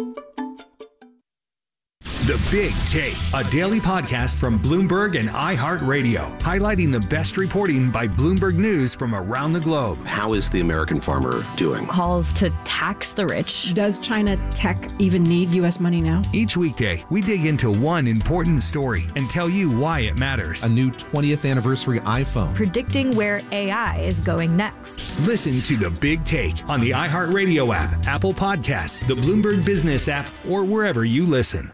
The Big Take, a daily podcast from Bloomberg and iHeartRadio, highlighting the best reporting by Bloomberg News from around the globe. How is the American farmer doing? Calls to tax the rich. Does China tech even need U S money now? Each weekday, we dig into one important story and tell you why it matters. A new twentieth anniversary iPhone. Predicting where A I is going next. Listen to The Big Take on the iHeartRadio app, Apple Podcasts, the Bloomberg Business app, or wherever you listen.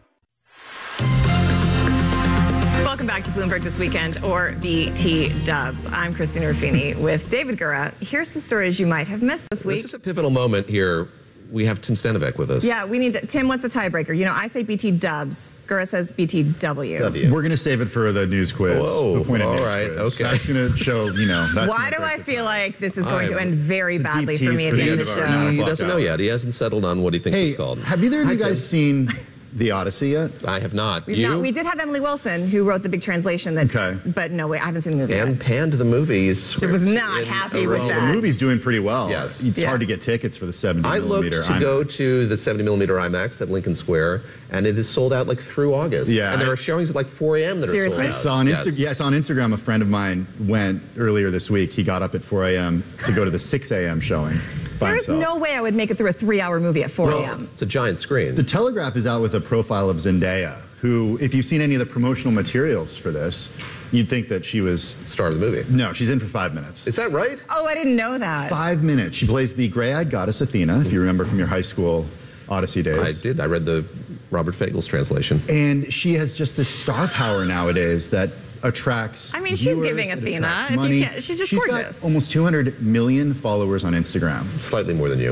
Welcome back to Bloomberg This Weekend, or B T Dubs. I'm Christina Ruffini with David Gura. Here's some stories you might have missed this week. This is a pivotal moment here. We have Tim Stenivec with us. Yeah, we need to. Tim, what's the tiebreaker? You know, I say B T Dubs. Gura says B T W. W. We're going to save it for the news quiz. Whoa, the point of all news right, quiz. okay. That's going to show, you know. That's Why do I feel like this is going to end very It's a badly deep for me tease at for the the end of the end of our show? He doesn't know yet. He hasn't settled on what he thinks Hey, it's called. have either of Hi, you guys Tim. seen The Odyssey yet? I have not. We've you? not- we did have Emily Wilson, who wrote the big translation. That, Okay. But no, wait, I haven't seen the movie And yet. panned the movies. She was not happy with well, that. the movie's doing pretty well. Yes. It's Yeah. hard to get tickets for the seventy I millimeter looked to IMAX. go to the seventy millimeter IMAX at Lincoln Square, and it is sold out like through August. Yeah, And there I- are showings at like four a.m. that Seriously? are I sold out. saw on Yes. Insta- yeah, I saw on Instagram a friend of mine went earlier this week. He got up at four a.m. to go to the six a.m. showing by There's himself. no way I would make it through a three-hour movie at four a.m. It's a giant screen. The Telegraph is out with a profile of Zendaya, who, if you've seen any of the promotional materials for this, you'd think that she was... Star of the movie. No, she's in for five minutes. Is that right? Oh, I didn't know that. Five minutes. She plays the gray-eyed goddess Athena, if you remember from your high school Odyssey days. I did. I read the Robert Fagles translation. And she has just this star power nowadays that attracts I mean, she's viewers, it Athena. attracts If you money. can't- she's just She's gorgeous. got almost two hundred million followers on Instagram. Slightly more than you.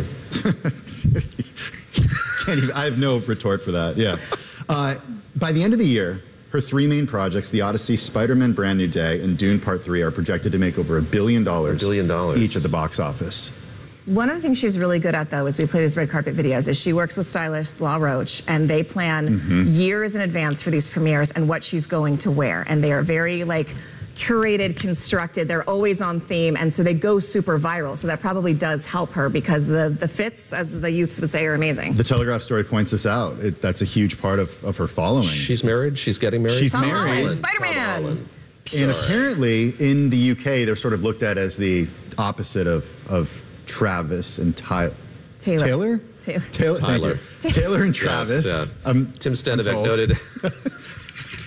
Can't even, I have no retort for that. Yeah. Uh, by the end of the year, her three main projects, The Odyssey, Spider-Man Brand New Day, and Dune Part three, are projected to make over a billion dollars A billion dollars. each at the box office. One of the things she's really good at, though, as we play these red carpet videos, is she works with stylist La Roche, and they plan Mm-hmm. years in advance for these premieres and what she's going to wear. And they are very, like, curated, constructed. They're always on theme, and so they go super viral. So that probably does help her, because the, the fits, as the youths would say, are amazing. The Telegraph story points this out. It, that's a huge part of, of her following. She's married? She's getting married? She's Tom married. Holland, Spider-Man. And apparently, in the U K, they're sort of looked at as the opposite of, of Travis and Ty- Taylor. Taylor. Taylor. Taylor. thank Tyler. you. Taylor and Yes, Travis. yeah. Um, Tim I'm Stenivec told. noted.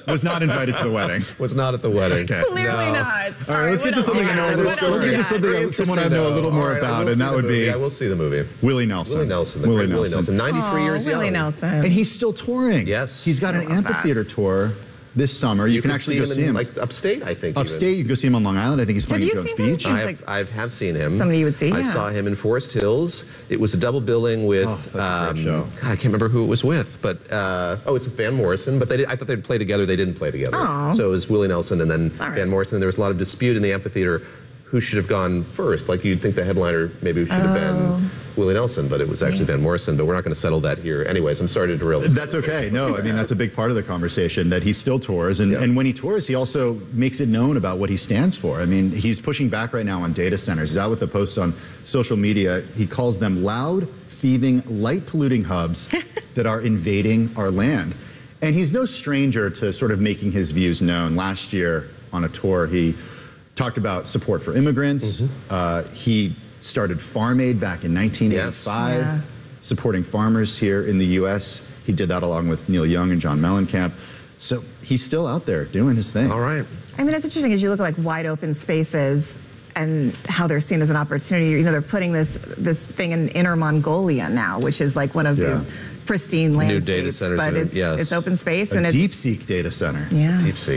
was not invited to the wedding. Was not at the wedding. Okay. Clearly No. not. All right, let's get to something I know. Let's get to something else, someone I know a little more about, and that would be. I will see the movie. Willie Nelson. Willie Nelson. The Willie great Willie Nelson. Nelson. ninety-three Oh, years Willie young. Nelson. And he's still touring. Yes. He's got an love amphitheater that. tour this summer. You, You can can actually see go him in, see him. like upstate, I think. Upstate, even. you can go see him on Long Island. I think he's playing Have at you Jones seen him? Beach. Seems I like have, I have seen him. somebody you would see, I yeah. saw him in Forest Hills. It was a double billing with. Oh, that's a great show. God, I can't remember who it was with, but uh, oh, it's Van Morrison. But they did, I thought they'd play together. They didn't play together. Oh. So it was Willie Nelson and then All right. Van Morrison. There was a lot of dispute in the amphitheater. Who should have gone first? Like you'd think the headliner maybe should have Oh. been Willie Nelson, but it was actually Van Morrison. But we're not going to settle that here. Anyways, I'm sorry to derail this. That's okay. No, I mean, that's a big part of the conversation, that he still tours. And, Yeah. and when he tours, he also makes it known about what he stands for. I mean, he's pushing back right now on data centers. He's out with a post on social media. He calls them loud, thieving, light-polluting hubs that are invading our land. And he's no stranger to sort of making his views known. Last year on a tour, he talked about support for immigrants. Mm-hmm. Uh, he started Farm Aid back in nineteen eighty-five, Yes. Yeah. supporting farmers here in the U S. He did that along with Neil Young and John Mellencamp. So he's still out there doing his thing. All right. I mean, it's interesting as you look at like wide open spaces and how they're seen as an opportunity. You know, they're putting this this thing in Inner Mongolia now, which is like one of Yeah. the pristine New landscapes. data centers but in it, it's yes. it's open space A and it, DeepSeek data center. yeah. DeepSeek.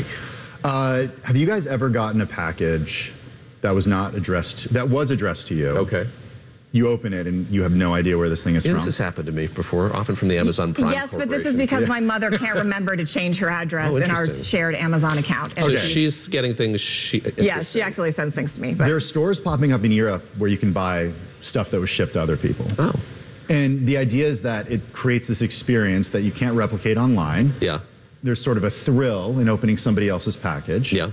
Uh, have you guys ever gotten a package that was not addressed, that was addressed to you? Okay. You open it and you have no idea where this thing is Yeah, from. this has happened to me before, often from the Amazon Prime Yes, but this is Corporation. because Yeah. my mother can't remember to change her address Oh, in our interesting. shared Amazon account. And So she's- she's getting things she. yeah, she interesting. actually sends things to me. But There are stores popping up in Europe where you can buy stuff that was shipped to other people. Oh. And the idea is that it creates this experience that you can't replicate online. Yeah. There's sort of a thrill in opening somebody else's package. Yeah.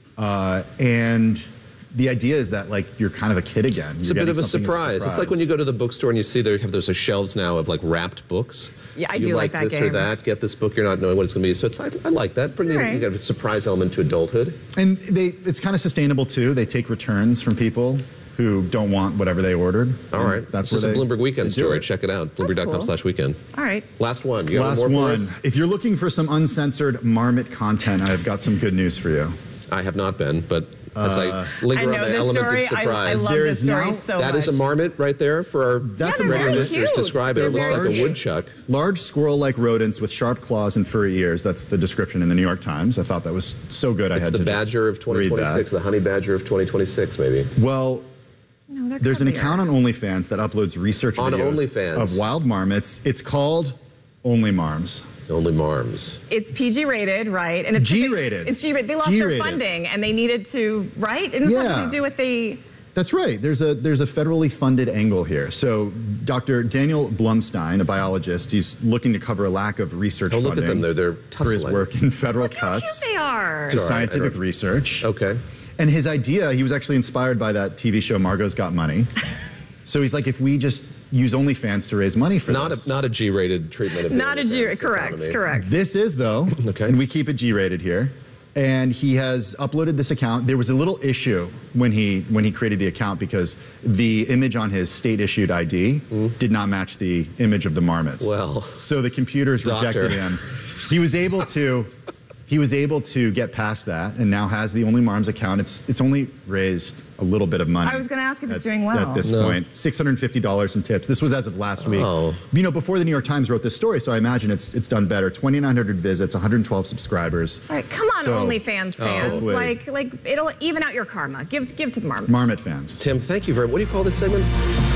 Uh, and the idea is that like you're kind of a kid again. It's You're a bit getting of a something as surprise. It's like when you go to the bookstore and you see they have those shelves now of like wrapped books. Yeah, I you do like, like that this or game. that. Get this book. You're not knowing what it's going to be. So it's I, I like that. Bring in, Right. you got a surprise element to adulthood. And they, it's kind of sustainable too. They take returns from people who don't want whatever they ordered. All And right. That's This is where a they- Bloomberg Weekend they do story. it. Check it out. Bloomberg dot com cool. slash weekend. all right. Last one. You got Last one more for one. us? If you're looking for some uncensored marmot content, I've got some good news for you. I have not been, but as Uh, I linger I know on the this element story. of I, surprise. I love There this is story now- so That much. is a marmot right there for our That's Yeah, a they're radio very listeners. cute. Describe it. They're It looks very like a cute. woodchuck. Large squirrel-like rodents with sharp claws and furry ears. That's the description in the New York Times. I thought that was so good. I It's had the to just badger of twenty read twenty-six, that. the honey badger of twenty twenty-six, maybe. Well, No, they're there's an cuddlier. account on OnlyFans that uploads research On videos OnlyFans. of wild marmots. It's called Only Marms. Only Marms. It's P G rated, right? And it's G-rated. It's G rated. They lost G-rated. their funding and they needed to, right? It has Yeah. something to do with the. That's right. There's a there's a federally funded angle here. So Doctor Daniel Blumstein, a biologist, he's looking to cover a lack of research Oh, look funding at them. They're, they're for his tussling. work in federal Look how cute cuts they are. to Sorry, I scientific don't- research. Okay. And his idea, he was actually inspired by that T V show Margot's Got Money. So he's like, if we just use OnlyFans to raise money for Not this. a not a G-rated treatment of the Not a G. OnlyFans Correct. economy. Correct. This is though, Okay. and we keep it G-rated here. And he has uploaded this account. There was a little issue when he when he created the account because the image on his state-issued I D did not match the image of the marmots. Well, so the computers doctor. rejected him. He was able to he was able to get past that, and now has the Only Marms account. It's it's only raised a little bit of money. I was going to ask if it's at- doing well. At this No. point, six hundred fifty dollars in tips. This was as of last week. Oh. You know, before the New York Times wrote this story, so I imagine it's it's done better. twenty-nine hundred visits, one hundred twelve subscribers. All right, come on, So- OnlyFans Oh, fans. hopefully. like, like it'll even out your karma. Give, give to the marmots. Marmot fans. Tim, thank you very much. What do you call this segment?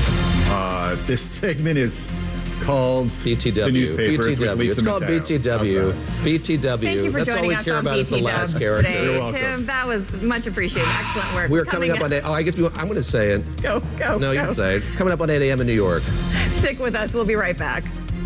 Uh, this segment is called B T W. The Newspapers B T W. with Lisa It's called Mateo. B T W. How's that? B T W. Thank you for That's all joining we us care on about is the B T last Dubs character. today. You're welcome. Tim, that was much appreciated. Excellent work. We're coming up on eight. Oh, I get to. I'm going to say it. Go, go, No, you go. can say it. Coming up on eight a.m. in New York. Stick with us. We'll be right back.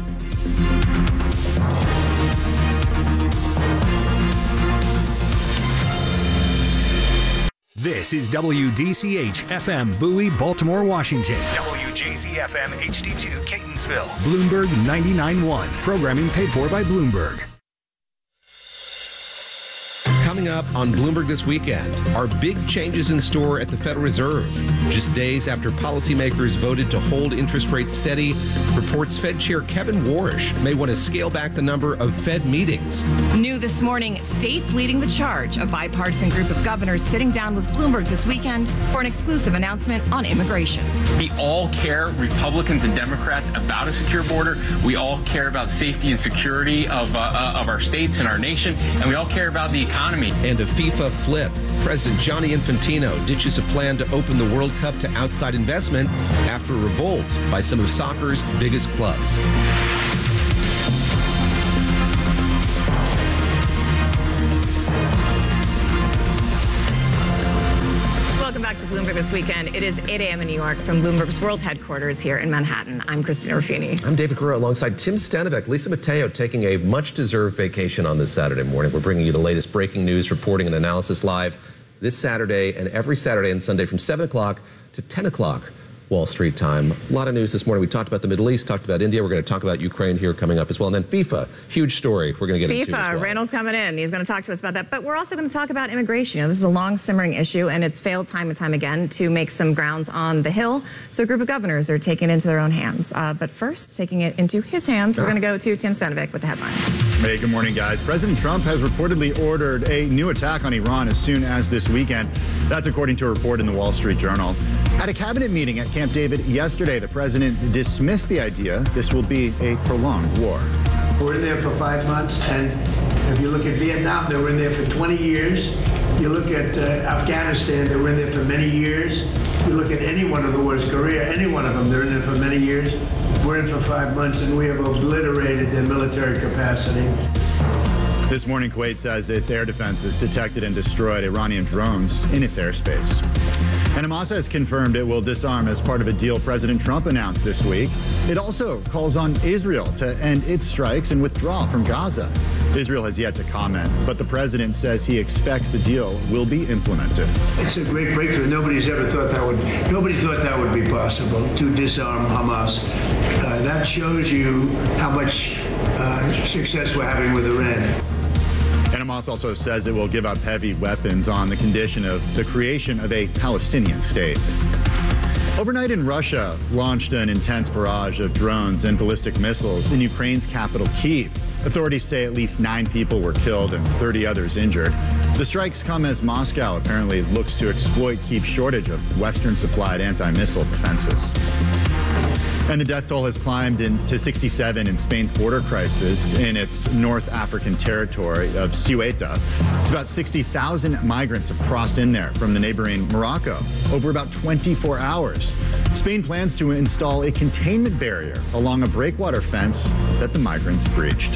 This is W D C H F M Bowie, Baltimore, Washington. W J Z F M H D two, Catonsville. Bloomberg ninety-nine point one. Programming paid for by Bloomberg. Coming up on Bloomberg This Weekend, are big changes in store at the Federal Reserve? Just days after policymakers voted to hold interest rates steady, reports Fed Chair Kevin Warsh may want to scale back the number of Fed meetings. New this morning, states leading the charge. A bipartisan group of governors sitting down with Bloomberg this weekend for an exclusive announcement on immigration. We all care, Republicans and Democrats, about a secure border. We all care about safety and security of, uh, of our states and our nation, and we all care about the economy. And a FIFA flip. President Gianni Infantino ditches a plan to open the World Cup to outside investment after a revolt by some of soccer's biggest clubs. Welcome back to Bloomberg This Weekend. It is eight a.m. in New York from Bloomberg's world headquarters here in Manhattan. I'm Christina Ruffini. I'm David Gura alongside Tim Stanovic. Lisa Mateo taking a much-deserved vacation on this Saturday morning. We're bringing you the latest breaking news, reporting, and analysis live this Saturday and every Saturday and Sunday from seven o'clock to ten o'clock Wall Street time. A lot of news this morning. We talked about the Middle East, talked about India. We're going to talk about Ukraine here coming up as well. And then FIFA, huge story we're going to get into as FIFA, well. Randall's coming in. He's going to talk to us about that. But we're also going to talk about immigration. You know, this is a long simmering issue, and it's failed time and time again to make some grounds on the Hill. So a group of governors are taking it into their own hands. Uh, but first, taking it into his hands, we're going to go to Tim Stanovic with the headlines. Hey, good morning, guys. President Trump has reportedly ordered a new attack on Iran as soon as this weekend. That's according to a report in the Wall Street Journal. At a cabinet meeting at Camp David yesterday, the president dismissed the idea this will be a prolonged war. We're in there for five months, and if you look at Vietnam, they were in there for twenty years. You look at uh, Afghanistan, they were in there for many years. You look at any one of the wars, Korea, any one of them, they're in there for many years. We're in for five months, and we have obliterated their military capacity. This morning, Kuwait says its air defenses detected and destroyed Iranian drones in its airspace. And Hamas has confirmed it will disarm as part of a deal President Trump announced this week. It also calls on Israel to end its strikes and withdraw from Gaza. Israel has yet to comment, but the president says he expects the deal will be implemented. It's a great breakthrough. Nobody's ever thought that would, nobody thought that would be possible, to disarm Hamas. Uh, that shows you how much uh, success we're having with Iran. And Hamas also says it will give up heavy weapons on the condition of the creation of a Palestinian state. Overnight in Russia launched an intense barrage of drones and ballistic missiles in Ukraine's capital, Kyiv. Authorities say at least nine people were killed and thirty others injured. The strikes come as Moscow apparently looks to exploit Kyiv's shortage of Western-supplied anti-missile defenses. And the death toll has climbed in to sixty-seven in Spain's border crisis in its North African territory of Ceuta. It's about sixty thousand migrants have crossed in there from the neighboring Morocco over about twenty-four hours. Spain plans to install a containment barrier along a breakwater fence that the migrants breached.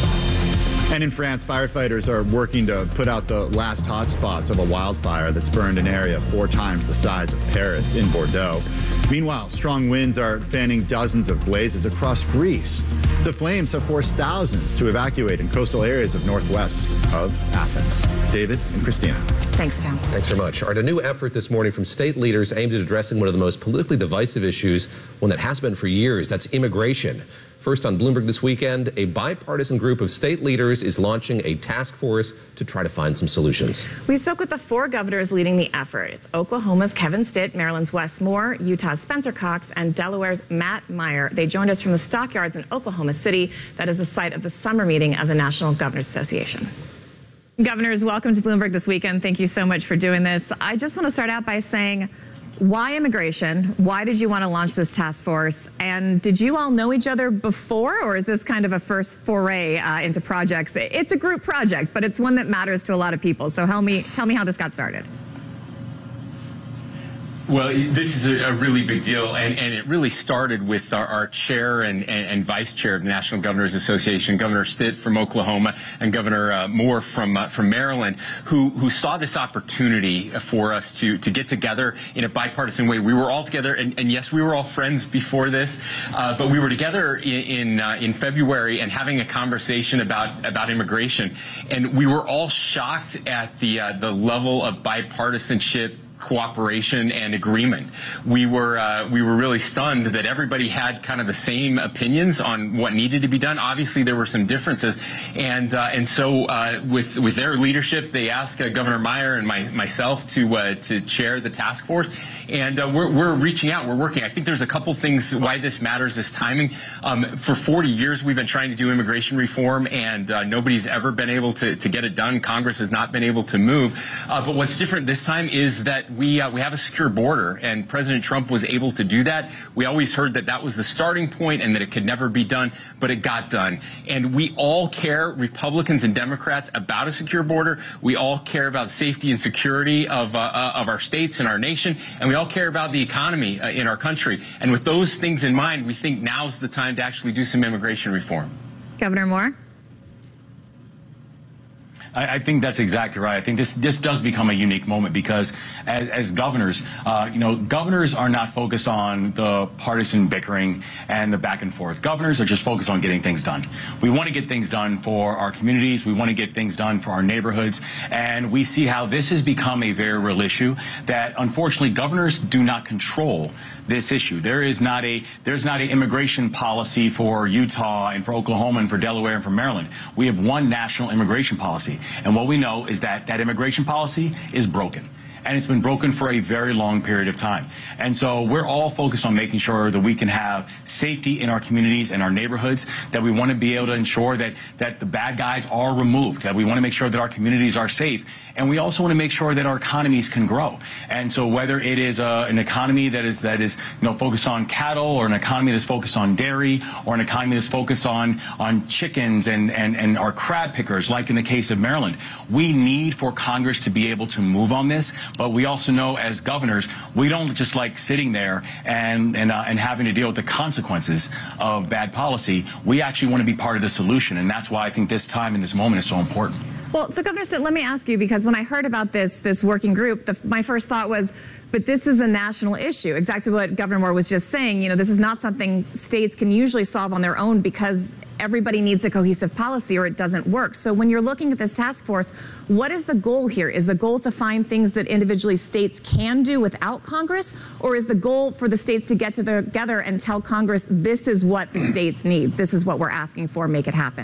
And in France, firefighters are working to put out the last hot spots of a wildfire that's burned an area four times the size of Paris in Bordeaux. Meanwhile, strong winds are fanning dozens of blazes across Greece. The flames have forced thousands to evacuate in coastal areas of northwest of Athens. David and Christina. Thanks, Tom. Thanks very much. All right, a new effort this morning from state leaders aimed at addressing one of the most politically divisive issues, one that has been for years. That's immigration. First on Bloomberg This Weekend, a bipartisan group of state leaders is launching a task force to try to find some solutions. We spoke with the four governors leading the effort. It's Oklahoma's Kevin Stitt, Maryland's Wes Moore, Utah's Spencer Cox, and Delaware's Matt Meyer. They joined us from the Stockyards in Oklahoma City. That is the site of the summer meeting of the National Governors Association. Governors, welcome to Bloomberg This Weekend. Thank you so much for doing this. I just want to start out by saying, why immigration? Why did you want to launch this task force? And did you all know each other before, or is this kind of a first foray uh, into projects? It's a group project, but it's one that matters to a lot of people. So help me, tell me how this got started. Well, this is a, a really big deal, and, and it really started with our, our chair and, and, and vice chair of the National Governors Association, Governor Stitt from Oklahoma and Governor uh, Moore from uh, from Maryland, who who saw this opportunity for us to to get together in a bipartisan way. We were all together, and, and yes, we were all friends before this, uh, but we were together in in, uh, in February and having a conversation about about immigration, and we were all shocked at the uh, the level of bipartisanship, cooperation and agreement. We were uh, we were really stunned that everybody had kind of the same opinions on what needed to be done. Obviously, there were some differences, and uh, and so uh, with with their leadership, they asked uh, Governor Meyer and my, myself to uh, to chair the task force, and uh, we're we're reaching out. We're working. I think there's a couple things why this matters. This timing. Um, for forty years, we've been trying to do immigration reform, and uh, nobody's ever been able to to get it done. Congress has not been able to move. Uh, but what's different this time is that we uh, we have a secure border, and President Trump was able to do that. We always heard that that was the starting point and that it could never be done, but it got done. And we all care, Republicans and Democrats, about a secure border. We all care about the safety and security of uh, uh, of our states and our nation, and we all care about the economy uh, in our country. And with those things in mind, we think now's the time to actually do some immigration reform. Governor Moore? I, I think that's exactly right. I think this this does become a unique moment because as, as governors, uh, you know, governors are not focused on the partisan bickering and the back and forth. Governors are just focused on getting things done. We want to get things done for our communities. We want to get things done for our neighborhoods. And we see how this has become a very real issue that unfortunately governors do not control this issue. There is not a there's not an immigration policy for Utah and for Oklahoma and for Delaware and for Maryland. We have one national immigration policy. And what we know is that that immigration policy is broken. And it's been broken for a very long period of time. And so we're all focused on making sure that we can have safety in our communities and our neighborhoods, that we want to be able to ensure that, that the bad guys are removed, that we want to make sure that our communities are safe. And we also want to make sure that our economies can grow. And so whether it is uh, an economy that is, that is you know, focused on cattle, or an economy that's focused on dairy, or an economy that's focused on, on chickens and, and, and our crab pickers, like in the case of Maryland, we need for Congress to be able to move on this. But we also know as governors, we don't just like sitting there and and, uh, and having to deal with the consequences of bad policy. We actually want to be part of the solution, and that's why I think this time and this moment is so important. Well, so Governor Stitt, let me ask you, because when I heard about this this working group, the, my first thought was, but this is a national issue. Exactly what Governor Moore was just saying. You know, this is not something states can usually solve on their own because everybody needs a cohesive policy or it doesn't work. So when you're looking at this task force, what is the goal here? Is the goal to find things that individually states can do without Congress? Or is the goal for the states to get together and tell Congress, this is what the states need, this is what we're asking for, make it happen?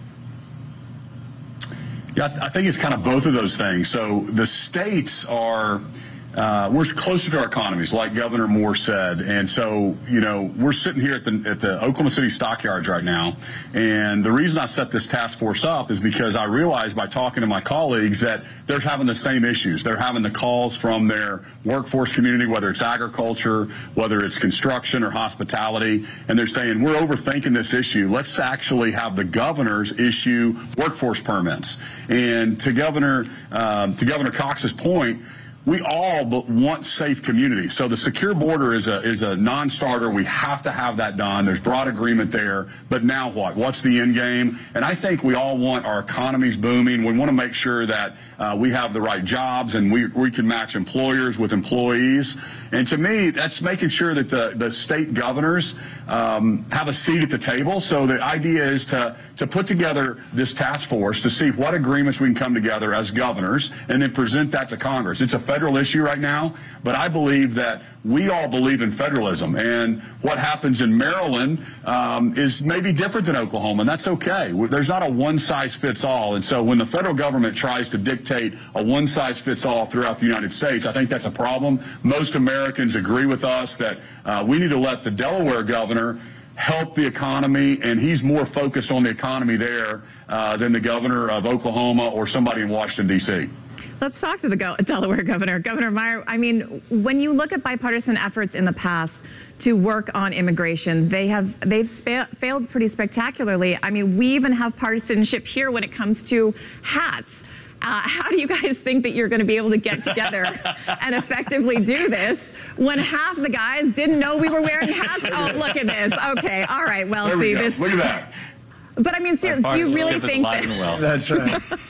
Yeah, I, th I think it's kind of both of those things. So the states are, uh, we're closer to our economies, like Governor Moore said. And so, you know, we're sitting here at the, at the Oklahoma City stockyards right now. And the reason I set this task force up is because I realized by talking to my colleagues that they're having the same issues. They're having the calls from their workforce community, whether it's agriculture, whether it's construction or hospitality. And they're saying, we're overthinking this issue. Let's actually have the governors issue workforce permits. And to Governor, um, to Governor Cox's point, we all want safe communities. So the secure border is a is a non-starter. We have to have that done. There's broad agreement there. But now what? What's the end game? And I think we all want our economies booming. We want to make sure that uh, we have the right jobs and we, we can match employers with employees. And to me, that's making sure that the, the state governors um, have a seat at the table. So the idea is to, to put together this task force to see what agreements we can come together as governors and then present that to Congress. It's a federal issue right now, but I believe that we all believe in federalism, and what happens in Maryland um, is maybe different than Oklahoma, and that's okay. There's not a one-size-fits-all, and so when the federal government tries to dictate a one-size-fits-all throughout the United States, I think that's a problem. Most Americans agree with us that uh, we need to let the Delaware governor help the economy, and he's more focused on the economy there uh, than the governor of Oklahoma or somebody in Washington, D C Let's talk to the Go Delaware governor. Governor Meyer, I mean, when you look at bipartisan efforts in the past to work on immigration, they have they've failed pretty spectacularly. I mean, we even have partisanship here when it comes to hats. Uh, how do you guys think that you're going to be able to get together and effectively do this when half the guys didn't know we were wearing hats? Oh, look at this. Okay, all right. Well, there see we this. Look at that. But I mean, seriously, do you really think that? That's right.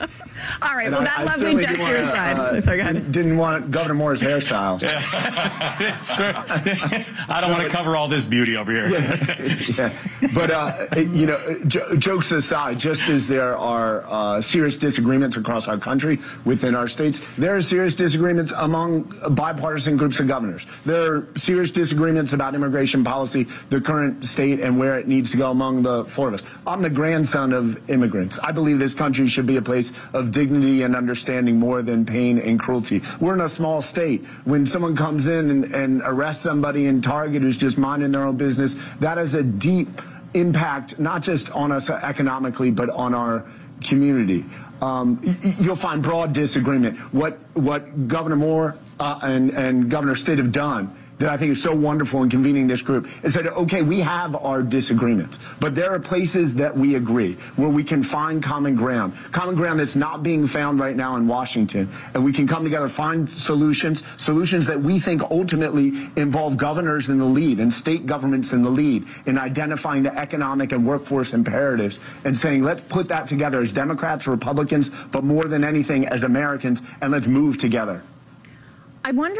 All right. And Well, I- that I lovely certainly gesture didn't wanna, aside. uh, Sorry, go ahead. Didn't want Governor Moore's hairstyle. It's true. I don't want to cover all this beauty over here. Yeah. But, uh, you know, j- jokes aside, just as there are uh, serious disagreements across our country within our states, there are serious disagreements among bipartisan groups of governors. There are serious disagreements about immigration policy, the current state, and where it needs to go among the four of us. I'm the grandson of immigrants. I believe this country should be a place of dignity and understanding more than pain and cruelty. We're in a small state. When someone comes in and, and arrests somebody in Target who's just minding their own business, that is a deep impact, not just on us economically, but on our community. Um, y- you'll find broad disagreement. What what Governor Moore uh, and, and Governor Stitt have done that I think is so wonderful in convening this group is that, okay, we have our disagreements, but there are places that we agree where we can find common ground, common ground that's not being found right now in Washington, and we can come together, find solutions, solutions that we think ultimately involve governors in the lead and state governments in the lead in identifying the economic and workforce imperatives and saying, let's put that together as Democrats, Republicans, but more than anything as Americans, and let's move together. I wonder